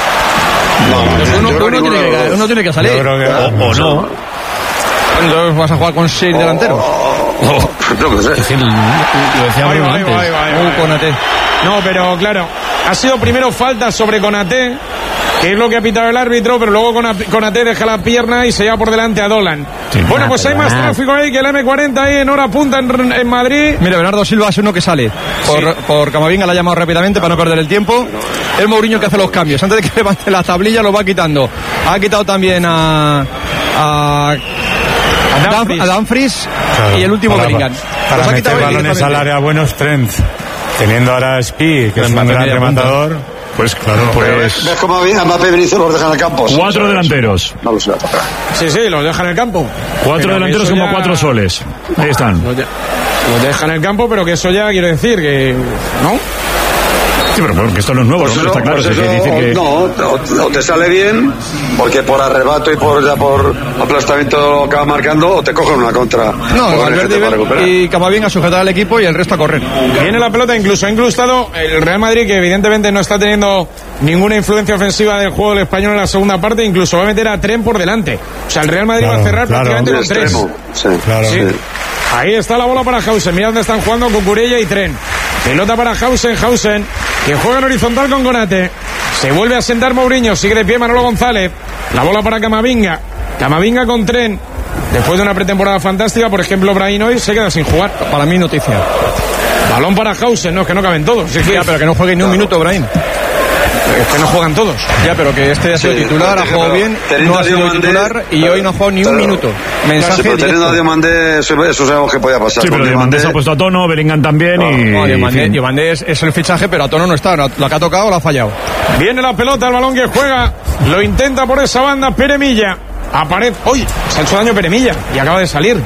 S3: No,
S4: Pues
S3: yo
S4: uno,
S3: creo
S4: uno
S3: que
S4: tiene
S3: ninguno de
S4: que,
S3: los
S4: uno
S3: dos.
S4: tiene que salir.
S9: Yo creo que...
S3: O, o no.
S4: Entonces vas a jugar con seis delanteros.
S3: Oh, yo qué sé.
S12: Es decir, lo decía
S2: Ahí
S12: Bruno
S2: va, ahí
S12: antes.
S2: va, ahí va, ahí va.
S4: Uh, Konaté.
S2: No, pero claro, ha sido primero falta sobre Konaté, que es lo que ha pitado el árbitro, pero luego Konaté Konaté deja la pierna y se lleva por delante a Dolan. Bueno, pues hay más tráfico ahí que el eme cuarenta ahí en hora punta en, en Madrid.
S4: Mira, Bernardo Silva es uno que sale. Por, por Camavinga la ha llamado rápidamente para no perder el tiempo. El Mourinho que hace los cambios. Antes de que levante la tablilla lo va quitando. Ha quitado también a... a a
S2: Dumfries.
S4: a Dumfries
S9: Claro,
S4: y el último
S9: para,
S4: Bellingham.
S9: Para
S4: Los ha
S9: meter
S4: quitado él
S9: balones al
S4: directamente.
S9: área buenos Trent. Teniendo ahora a Spi, que es un
S4: Mbappé
S9: gran
S4: media punta.
S9: rematador.
S1: Pues claro, pues
S3: ¿Ves cómo a Mbappé y Vinicius los dejan en el campo? Sí,
S1: cuatro
S3: eso-
S1: delanteros.
S3: No lo sé.
S2: Sí, sí, los deja en el campo.
S1: Cuatro
S2: Pero
S1: delanteros
S2: eso
S1: como
S2: ya-
S1: cuatro soles. Ahí están.
S2: Los, de- los deja en el campo, pero que eso ya quiero decir que... ¿No?
S1: Sí, pero porque esto no es nuevo,
S3: Pues
S1: ¿no?
S3: eso,
S1: Está claro.
S3: pues
S1: es que
S3: eso,
S1: dice que...
S3: no, o, o te sale bien, porque por arrebato y por ya por aplastamiento lo acaba marcando, o te cogen una contra.
S4: No,
S3: O
S4: Valverde
S3: gente para recuperar.
S4: y Camavinga a sujetar al equipo y el resto a correr.
S2: Viene la pelota, incluso ha incrustado el Real Madrid, que evidentemente no está teniendo ninguna influencia ofensiva del juego del español en la segunda parte, incluso va a meter a Tren por delante. O sea, el Real Madrid
S9: Claro,
S2: va a cerrar
S9: claro.
S2: prácticamente
S3: De
S2: con tres.
S3: extremo, sí.
S9: Claro.
S2: Sí. Ahí está la bola para Hausen. Mira dónde están jugando Cucurella y Tren. Pelota para Hausen, Hausen, que juega en horizontal con Konate. Se vuelve a sentar Mourinho, sigue de pie Manolo González. La bola para Camavinga. Camavinga con Tren. Después de una pretemporada fantástica, por ejemplo, Brahim hoy se queda sin jugar.
S4: Para mí noticia.
S2: Balón para Hausen, no, es que no caben todos. Sí,
S4: ya, pero que no juegue ni un minuto, Brahim.
S2: Es que no juegan todos.
S4: Ya, pero que este ha sido sí, titular, ha jugado bien, no ha sido titular y hoy no ha jugado ni un minuto. Mensaje
S3: sí, pero teniendo a Diomandé, eso, eso sabemos que podía pasar.
S1: Sí, pero Diomandé se ha puesto a tono, Bellingham también
S4: no,
S1: y...
S4: No, Diomandé, Diomandé es, es el fichaje, pero a tono no está. La que ha tocado la ha fallado.
S2: Viene la pelota, el balón que juega, lo intenta por esa banda Peremilla. Aparece... ¡Uy! Se ha hecho daño Peremilla y acaba de salir.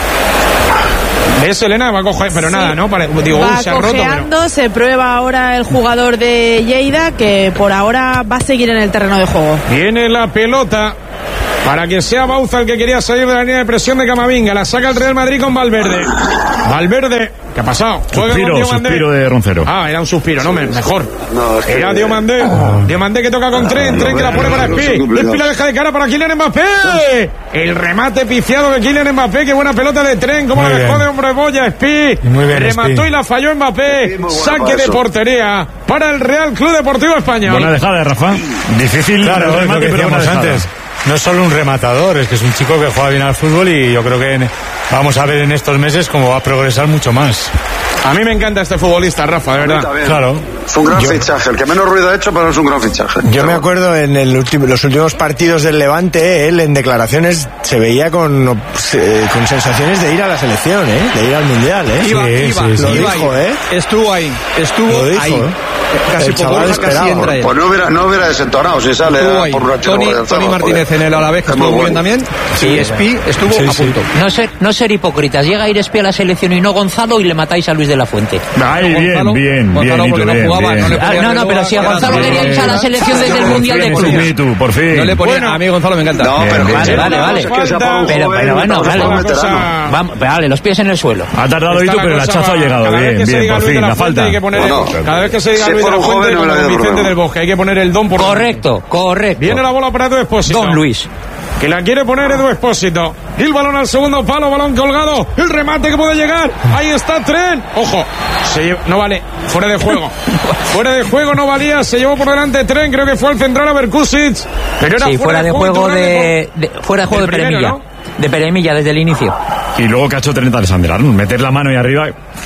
S2: Es Elena, va a coger, pero sí. nada, ¿no? Pare, digo,
S6: va
S2: uy, se ha roto,
S6: pero... se prueba ahora el jugador de Lleida, que por ahora va a seguir en el terreno de juego.
S2: Viene la pelota para que sea Bauza el que quería salir de la línea de presión de Camavinga. La saca el Real Madrid con Valverde. Valverde, ¿qué ha pasado?
S1: Suspiro, suspiro de Roncero.
S2: Ah, era un suspiro, no, mejor.
S3: No, es que...
S2: Era Diomandé. Oh. Diomandé que toca con Tren. Tren que la pone para Espi. Espi la deja de cara para Kylian Mbappé. El remate pifiado de Kylian Mbappé. Qué buena pelota de Tren. Cómo la dejó de hombre boya Espi. Remató Espi. Y la falló Mbappé. Saque de portería para el Real Club Deportivo Español.
S1: Buena dejada, Rafa. Difícil.
S9: Claro,
S1: el remate,
S9: lo que
S1: pero buena
S9: antes. No es solo un rematador, es que es un chico que juega bien al fútbol y yo creo que vamos a ver en estos meses cómo va a progresar mucho más.
S2: A mí me encanta este futbolista, Rafa, de verdad.
S9: Claro.
S3: Es un gran
S10: yo,
S3: fichaje, el que menos ruido ha hecho, pero es un gran fichaje.
S10: Yo
S3: pero...
S10: me acuerdo en el último, los últimos partidos del Levante, él en declaraciones se veía con, eh, con sensaciones de ir a la selección, ¿eh? De ir al Mundial, ¿eh?
S4: Iba,
S10: sí,
S4: iba,
S10: sí, sí,
S4: lo
S10: iba
S4: dijo,
S10: ahí.
S4: ¿eh? Estuvo ahí, estuvo
S10: dijo,
S4: ahí.
S10: ¿eh?
S4: Casi
S10: el chaval
S4: por casi entra él.
S3: Pues no hubiera, no hubiera desentonado si sale
S4: a,
S3: por una
S4: Tony, Tony Martínez en el Alavés, que estuvo muy bien también, sí, y Espi estuvo sí, a punto.
S5: Sí. No ser, no ser hipócritas, llega a ir Espi a la selección y no Gonzalo y le matáis a Luis de la Fuente.
S1: Ay, no, bien, Gonzalo, bien,
S5: Gonzalo
S1: bien,
S5: porque
S1: bien,
S5: no jugaba,
S1: bien.
S5: no le ah, No, no, pero si a Gonzalo quería ir a la selección desde el Mundial de Clubes.
S1: Tú, por fin.
S4: No le ponía,
S2: bueno,
S4: a mí Gonzalo me encanta.
S3: No, pero
S5: bien, vale, vale, vale. Pero, pero bueno, vale. Vamos, vale, los pies en el suelo.
S1: Ha tardado Itu, pero el hachazo ha llegado. Bien, bien, por fin, la falta.
S2: Cada vez que se diga Luis de la Fuente, con Vicente del Bosque, hay que poner el don por...
S5: Correcto, correcto.
S2: Viene la bola para Edu Expósito.
S5: Don Luis.
S2: Que la quiere poner Edu Expósito. El balón al segundo palo, balón colgado. El remate que puede llegar. Ahí está Tren. Ojo, se lleva, no vale. Fuera de juego. Fuera de juego no valía. Se llevó por delante Tren. Creo que fue al central a Berkusic. Pero era
S5: sí,
S2: fuera,
S5: fuera de juego de, de, de fuera de juego de Peremilla. ¿No? De Peremilla desde el inicio.
S1: Y luego que ha hecho Trent Alexander-Arnold. Meter la mano ahí arriba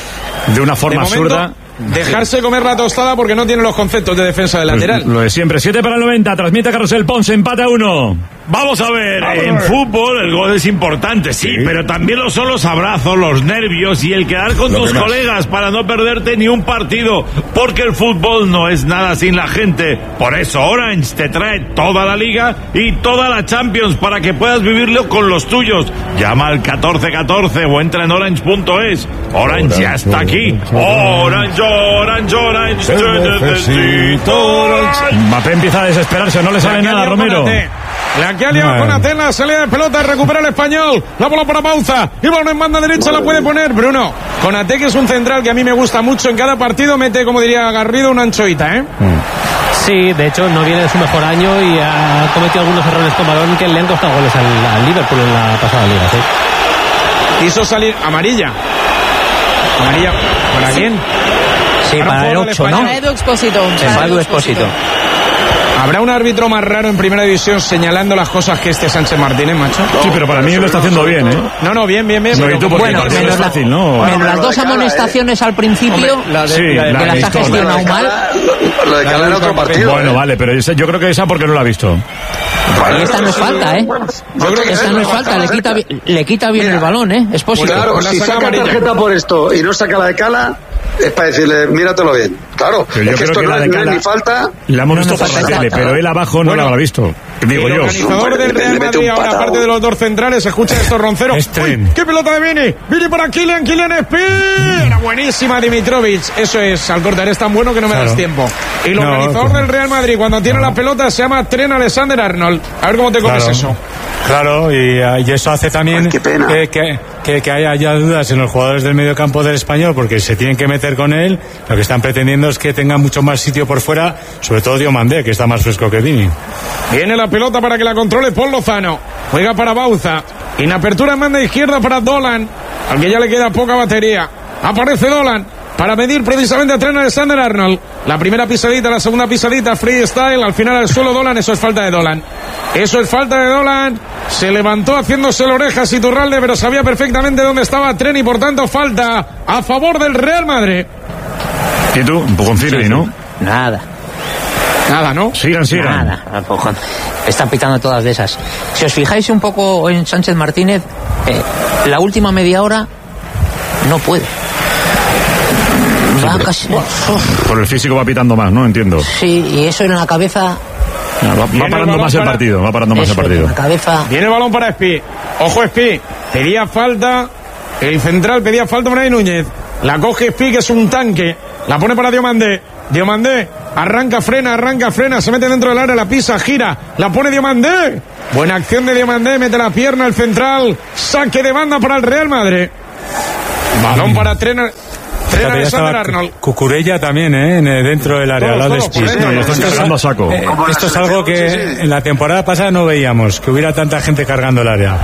S1: de una forma de momento, absurda.
S2: Dejarse comer la tostada porque no tiene los conceptos de defensa del lateral.
S1: Lo de siempre. siete para el noventa. Transmite Carrusel Ponce. Empate a uno.
S11: Vamos a ver, Vamos en a ver. fútbol el gol es importante, sí, sí, pero también lo son los abrazos, los nervios y el quedar con lo tus colegas para no perderte ni un partido, porque el fútbol no es nada sin la gente. Por eso Orange te trae toda la liga y toda la Champions para que puedas vivirlo con los tuyos. Llama al catorce catorce o entra en orange punto es. Orange, Orange ya está aquí. Orange, Orange, Orange, te necesito. Orange.
S1: Mbappé empieza a desesperarse, no le sale nada, Romero.
S2: La que ha liado con Aten, la salida de pelota, recupera el español, la bola para Bauza, y balón en banda derecha la puede poner Bruno. Konate, que es un central que a mí me gusta mucho, en cada partido mete, como diría Garrido, una anchoita, ¿eh?
S12: Sí, de hecho no viene de su mejor año y ha cometido algunos errores con balón que le han costado goles al, al Liverpool en la pasada liga, sí.
S2: Quiso salir amarilla. Amarilla, ¿para sí. quién?
S5: Sí, para, para el ocho, ¿no?
S6: Para Edu Expósito.
S5: Sí, para Edu Expósito.
S2: ¿Habrá un árbitro más raro en primera división señalando las cosas que este Sánchez Martínez, macho?
S1: No, sí, pero para mí lo está haciendo bien, ¿eh?
S2: No, no, bien, bien, bien.
S1: No,
S2: pero
S1: ¿y tú por
S5: bueno,
S1: qué?
S5: menos,
S1: es fácil, ¿no?
S5: menos
S1: bueno,
S5: las dos amonestaciones al principio,
S2: Hombre, la de,
S1: sí,
S2: la de,
S1: la
S5: que
S1: de
S5: las ha gestionado mal.
S3: Lo de Cala era otro partido.
S1: Bueno, vale, pero esa, yo creo que esa porque no la ha visto.
S5: Y esta no es falta, ¿eh? Yo creo que esta no es falta, le quita, le quita bien Mira, el balón, ¿eh? Es posible.
S3: Claro, si saca tarjeta por esto y no saca la de Cala, es para decirle, míratelo bien. Claro,
S1: pero yo
S3: es que
S1: creo
S3: esto
S1: que
S3: no,
S1: la de
S3: no
S1: Cala,
S3: es ni falta.
S1: La hemos visto por la tele, pero él abajo no bueno, la habrá visto. Digo
S2: el
S1: yo.
S2: organizador del Real Madrid, ahora aparte de los dos centrales, escucha esto, Roncero. Uy, ¡qué pelota de Vini! Vini para Kylian, Kylian Espi. Era buenísima Dimitrovic. Eso es, Alcorta, eres tan bueno que no me claro. das tiempo. Y el no, organizador okay. del Real Madrid, cuando tiene no. la pelota, se llama Trent Alexander-Arnold. A ver cómo te comes
S9: claro.
S2: eso.
S9: Claro, y, y eso hace también
S3: Ay,
S9: que, que, que, que haya, haya dudas en los jugadores del medio campo del Español, porque se tienen que meter con él. Lo que están pretendiendo es que tenga mucho más sitio por fuera, sobre todo Diomandé, que está más fresco que Vini.
S2: Viene la pelota para que la controle Paul Lozano. Juega para Bauza. En apertura en banda izquierda para Dolan, al que ya le queda poca batería. Aparece Dolan para medir precisamente a Trent Alexander-Arnold. La primera pisadita, la segunda pisadita, freestyle, al final al suelo Dolan, eso es falta de Dolan. Eso es falta de Dolan. Se levantó haciéndose la oreja Iturralde, pero sabía perfectamente dónde estaba Tren y por tanto falta a favor del Real Madrid.
S1: ¿Y tú? Un poco en fila, sí, ¿no?
S5: Nada.
S2: Nada, ¿no?
S1: Sigan, sigan.
S5: Nada, empujón. Están pitando todas de esas. Si os fijáis un poco en Sánchez Martínez, eh, la última media hora no puede. Va casi...
S1: Por el físico va pitando más, ¿no? Entiendo.
S5: Sí, y eso en la cabeza...
S1: No, va, va parando más el para... partido, va parando más el partido.
S5: En la cabeza...
S2: Viene el balón para Espi. Ojo Espi, pedía falta, el central pedía falta Unai Núñez. La coge Espi, que es un tanque. La pone para Diomandé. Diomandé arranca, frena, arranca, frena, se mete dentro del área, la pisa, gira, la pone Diomandé. Buena acción de Diomandé, mete la pierna el central. Saque de banda para el Real Madrid. Balón para Tren. Tren Alexander Arnold.
S9: Cucurella también, ¿eh? Dentro del área, al lado de Spitz.
S1: Cargando a saco.
S9: Eh, esto es algo que en la temporada pasada no veíamos, que hubiera tanta gente cargando el área.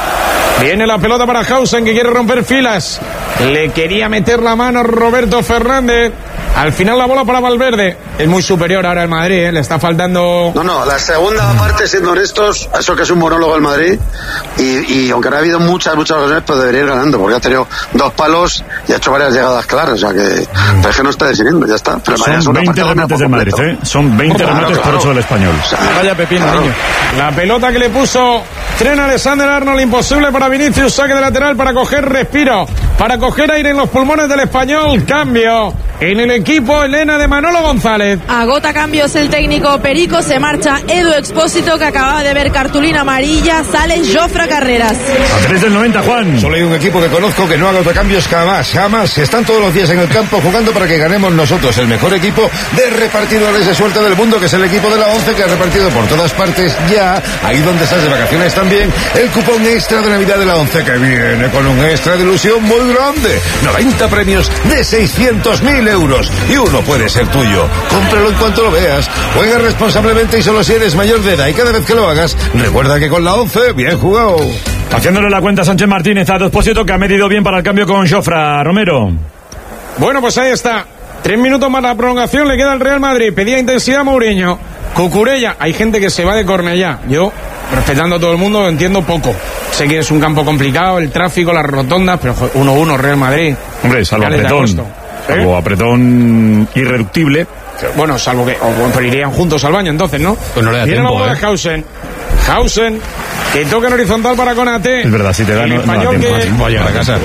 S2: Viene la pelota para Hausen, que quiere romper filas. Le quería meter la mano Roberto Fernández. Al final la bola para Valverde. Es muy superior ahora el Madrid, ¿eh? Le está faltando...
S3: No, no, la segunda parte, siendo honestos, eso que es un monólogo el Madrid. Y, y aunque no ha habido muchas, muchas ocasiones, pues debería ir ganando, porque ha tenido dos palos y ha hecho varias llegadas claras. O sea que, pero es que no está decidiendo, ya está. Pero
S1: son veinte remates del Madrid, ¿eh? Son veinte claro, remates claro. por ocho del Español.
S2: O sea, vaya pepino, claro. niño. La pelota que le puso Tren Alexander Arnold, imposible para Vinicius, saque de lateral para coger respiro, para coger aire en los pulmones del Español. Cambio en el equipo, Elena, de Manolo González.
S6: Agota cambios el técnico Perico, se marcha Edu Expósito, que acababa de ver cartulina amarilla, sale Jofre Carreras.
S1: A tres del noventa, Juan.
S8: Solo hay un equipo que conozco que no agota cambios jamás, jamás. Están todos los días en el campo jugando para que ganemos nosotros, el mejor equipo de repartidores de suerte del mundo, que es el equipo de la once, que ha repartido por todas partes ya, ahí donde estás de vacaciones también, el cupón extra de Navidad de la once, que viene con un extra de ilusión muy grande. noventa premios de seiscientos mil euros y uno puede ser tuyo. Cómpralo en cuanto lo veas. Juega responsablemente y solo si eres mayor de edad, y cada vez que lo hagas, recuerda que con la once, bien jugado.
S1: Haciéndole la cuenta a Sánchez Martínez a Expósito, que ha medido bien para el cambio con Jofre. Romero.
S2: Bueno, pues ahí está. Tres minutos más la prolongación, le queda al Real Madrid. Pedía intensidad a Mourinho. Cucurella, hay gente que se va de Cornellá. Yo, respetando a todo el mundo, lo entiendo poco. Sé que es un campo complicado, el tráfico, las rotondas, pero uno uno Real Madrid.
S1: Hombre, salvo apretón. ¿Eh? Salvo apretón irreductible.
S2: Bueno, salvo que o, pero irían juntos al baño entonces, ¿no?
S4: Pues no le da
S2: Viene
S4: tiempo,
S2: la bola
S4: ¿eh?
S2: de Hausen. Hausen, que toca en horizontal para Konaté.
S1: Es verdad, si te da,
S2: el
S1: no,
S2: español
S1: no da
S2: que
S1: tiempo.
S4: Vaya a la casa.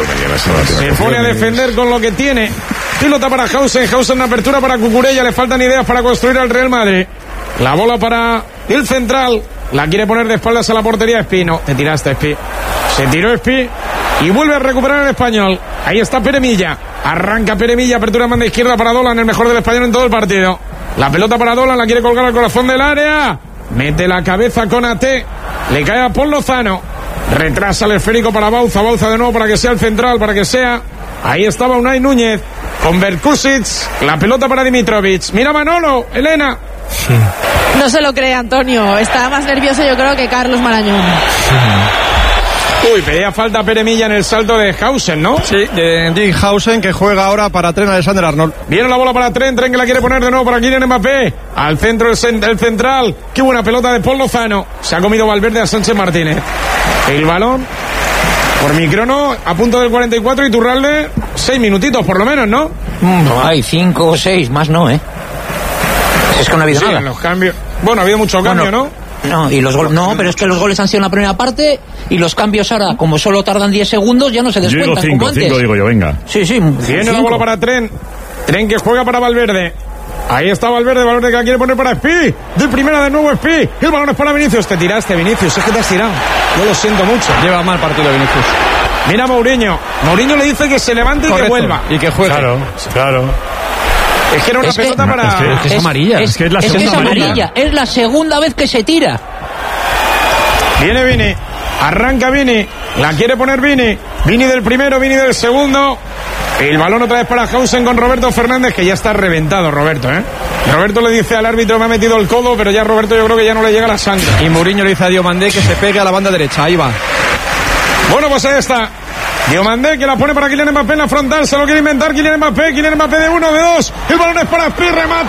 S2: Se pone a defender con lo que tiene. Pilota para Hausen. Hausen, una apertura para Cucurella. Le faltan ideas para construir al Real Madrid. La bola para el central. La quiere poner de espaldas a la portería Espi. No, te tiraste, Espi. Se tiró Espi y vuelve a recuperar el español. Ahí está Peremilla. Arranca Peremilla. Apertura de banda izquierda para Dolan, el mejor del español en todo el partido. La pelota para Dolan. La quiere colgar al corazón del área. Mete la cabeza con A T. Le cae a Paul Lozano. Retrasa el esférico para Bauza. Bauza de nuevo para que sea el central. Para que sea. Ahí estaba Unai Núñez con Berkusic. La pelota para Dimitrovic. Mira Manolo, Elena.
S6: Sí. No se lo cree Antonio. Está más nervioso yo creo que Carlos Marañón.
S2: Sí. Uy, pedía falta Peremilla en el salto de Hausen, ¿no?
S4: Sí, de Jim Hausen, que juega ahora para Tren Alexander Arnold.
S2: Viene la bola para Tren, Tren que la quiere poner de nuevo para Kylian Mbappé. Al centro el, el central. Qué buena pelota de Paul Lozano. Se ha comido Valverde a Sánchez Martínez. El balón, por mi crono, a punto del cuarenta y cuatro, y Iturralde, seis minutitos por lo menos, ¿no?
S5: No hay, cinco o seis, más no, ¿eh? Es que no ha habido
S2: sí,
S5: nada.
S2: En los cambios. Bueno, ha habido mucho cambio,
S5: bueno,
S2: ¿no?
S5: No, y los goles, no, pero es que los goles han sido en la primera parte y los cambios ahora, como solo tardan diez segundos, ya no se descuentan.
S1: Yo digo cinco,
S5: como antes.
S1: cinco digo yo, venga.
S5: Sí, sí.
S2: Viene cinco. La bola para Tren. Tren que juega para Valverde. Ahí está Valverde, Valverde que la quiere poner para Espi. De primera de nuevo Espi. El balón es para Vinicius. Te tiraste, Vinicius. Es que te has tirado. Yo lo siento mucho.
S4: Lleva mal partido Vinicius.
S2: Mira Mourinho. Mourinho le dice que se levante y
S4: Correcto.
S2: que vuelva.
S4: Y que juegue.
S1: Claro, claro.
S2: Es que era una
S5: es
S2: pelota
S5: que,
S2: para...
S1: Es que es,
S5: es,
S1: es amarilla.
S5: Es,
S1: es que es la
S5: es
S1: segunda
S5: que es amarilla.
S1: amarilla.
S5: Es la segunda vez que se tira.
S2: Viene Vini. Arranca Vini. La quiere poner Vini. Vini del primero, Vini del segundo. El balón otra vez para Hausen con Roberto Fernández, que ya está reventado Roberto, ¿eh? Roberto le dice al árbitro, me ha metido el codo, pero ya Roberto yo creo que ya no le llega la sangre.
S4: Y Mourinho le dice a Diomandé que se pegue a la banda derecha. Ahí va.
S2: Bueno, pues ahí está. Diomandé que la pone para Kylian Mbappé en la frontal. Se lo quiere inventar Kylian Mbappé. Kylian Mbappé de uno, de dos. El balón es para Espi, remata.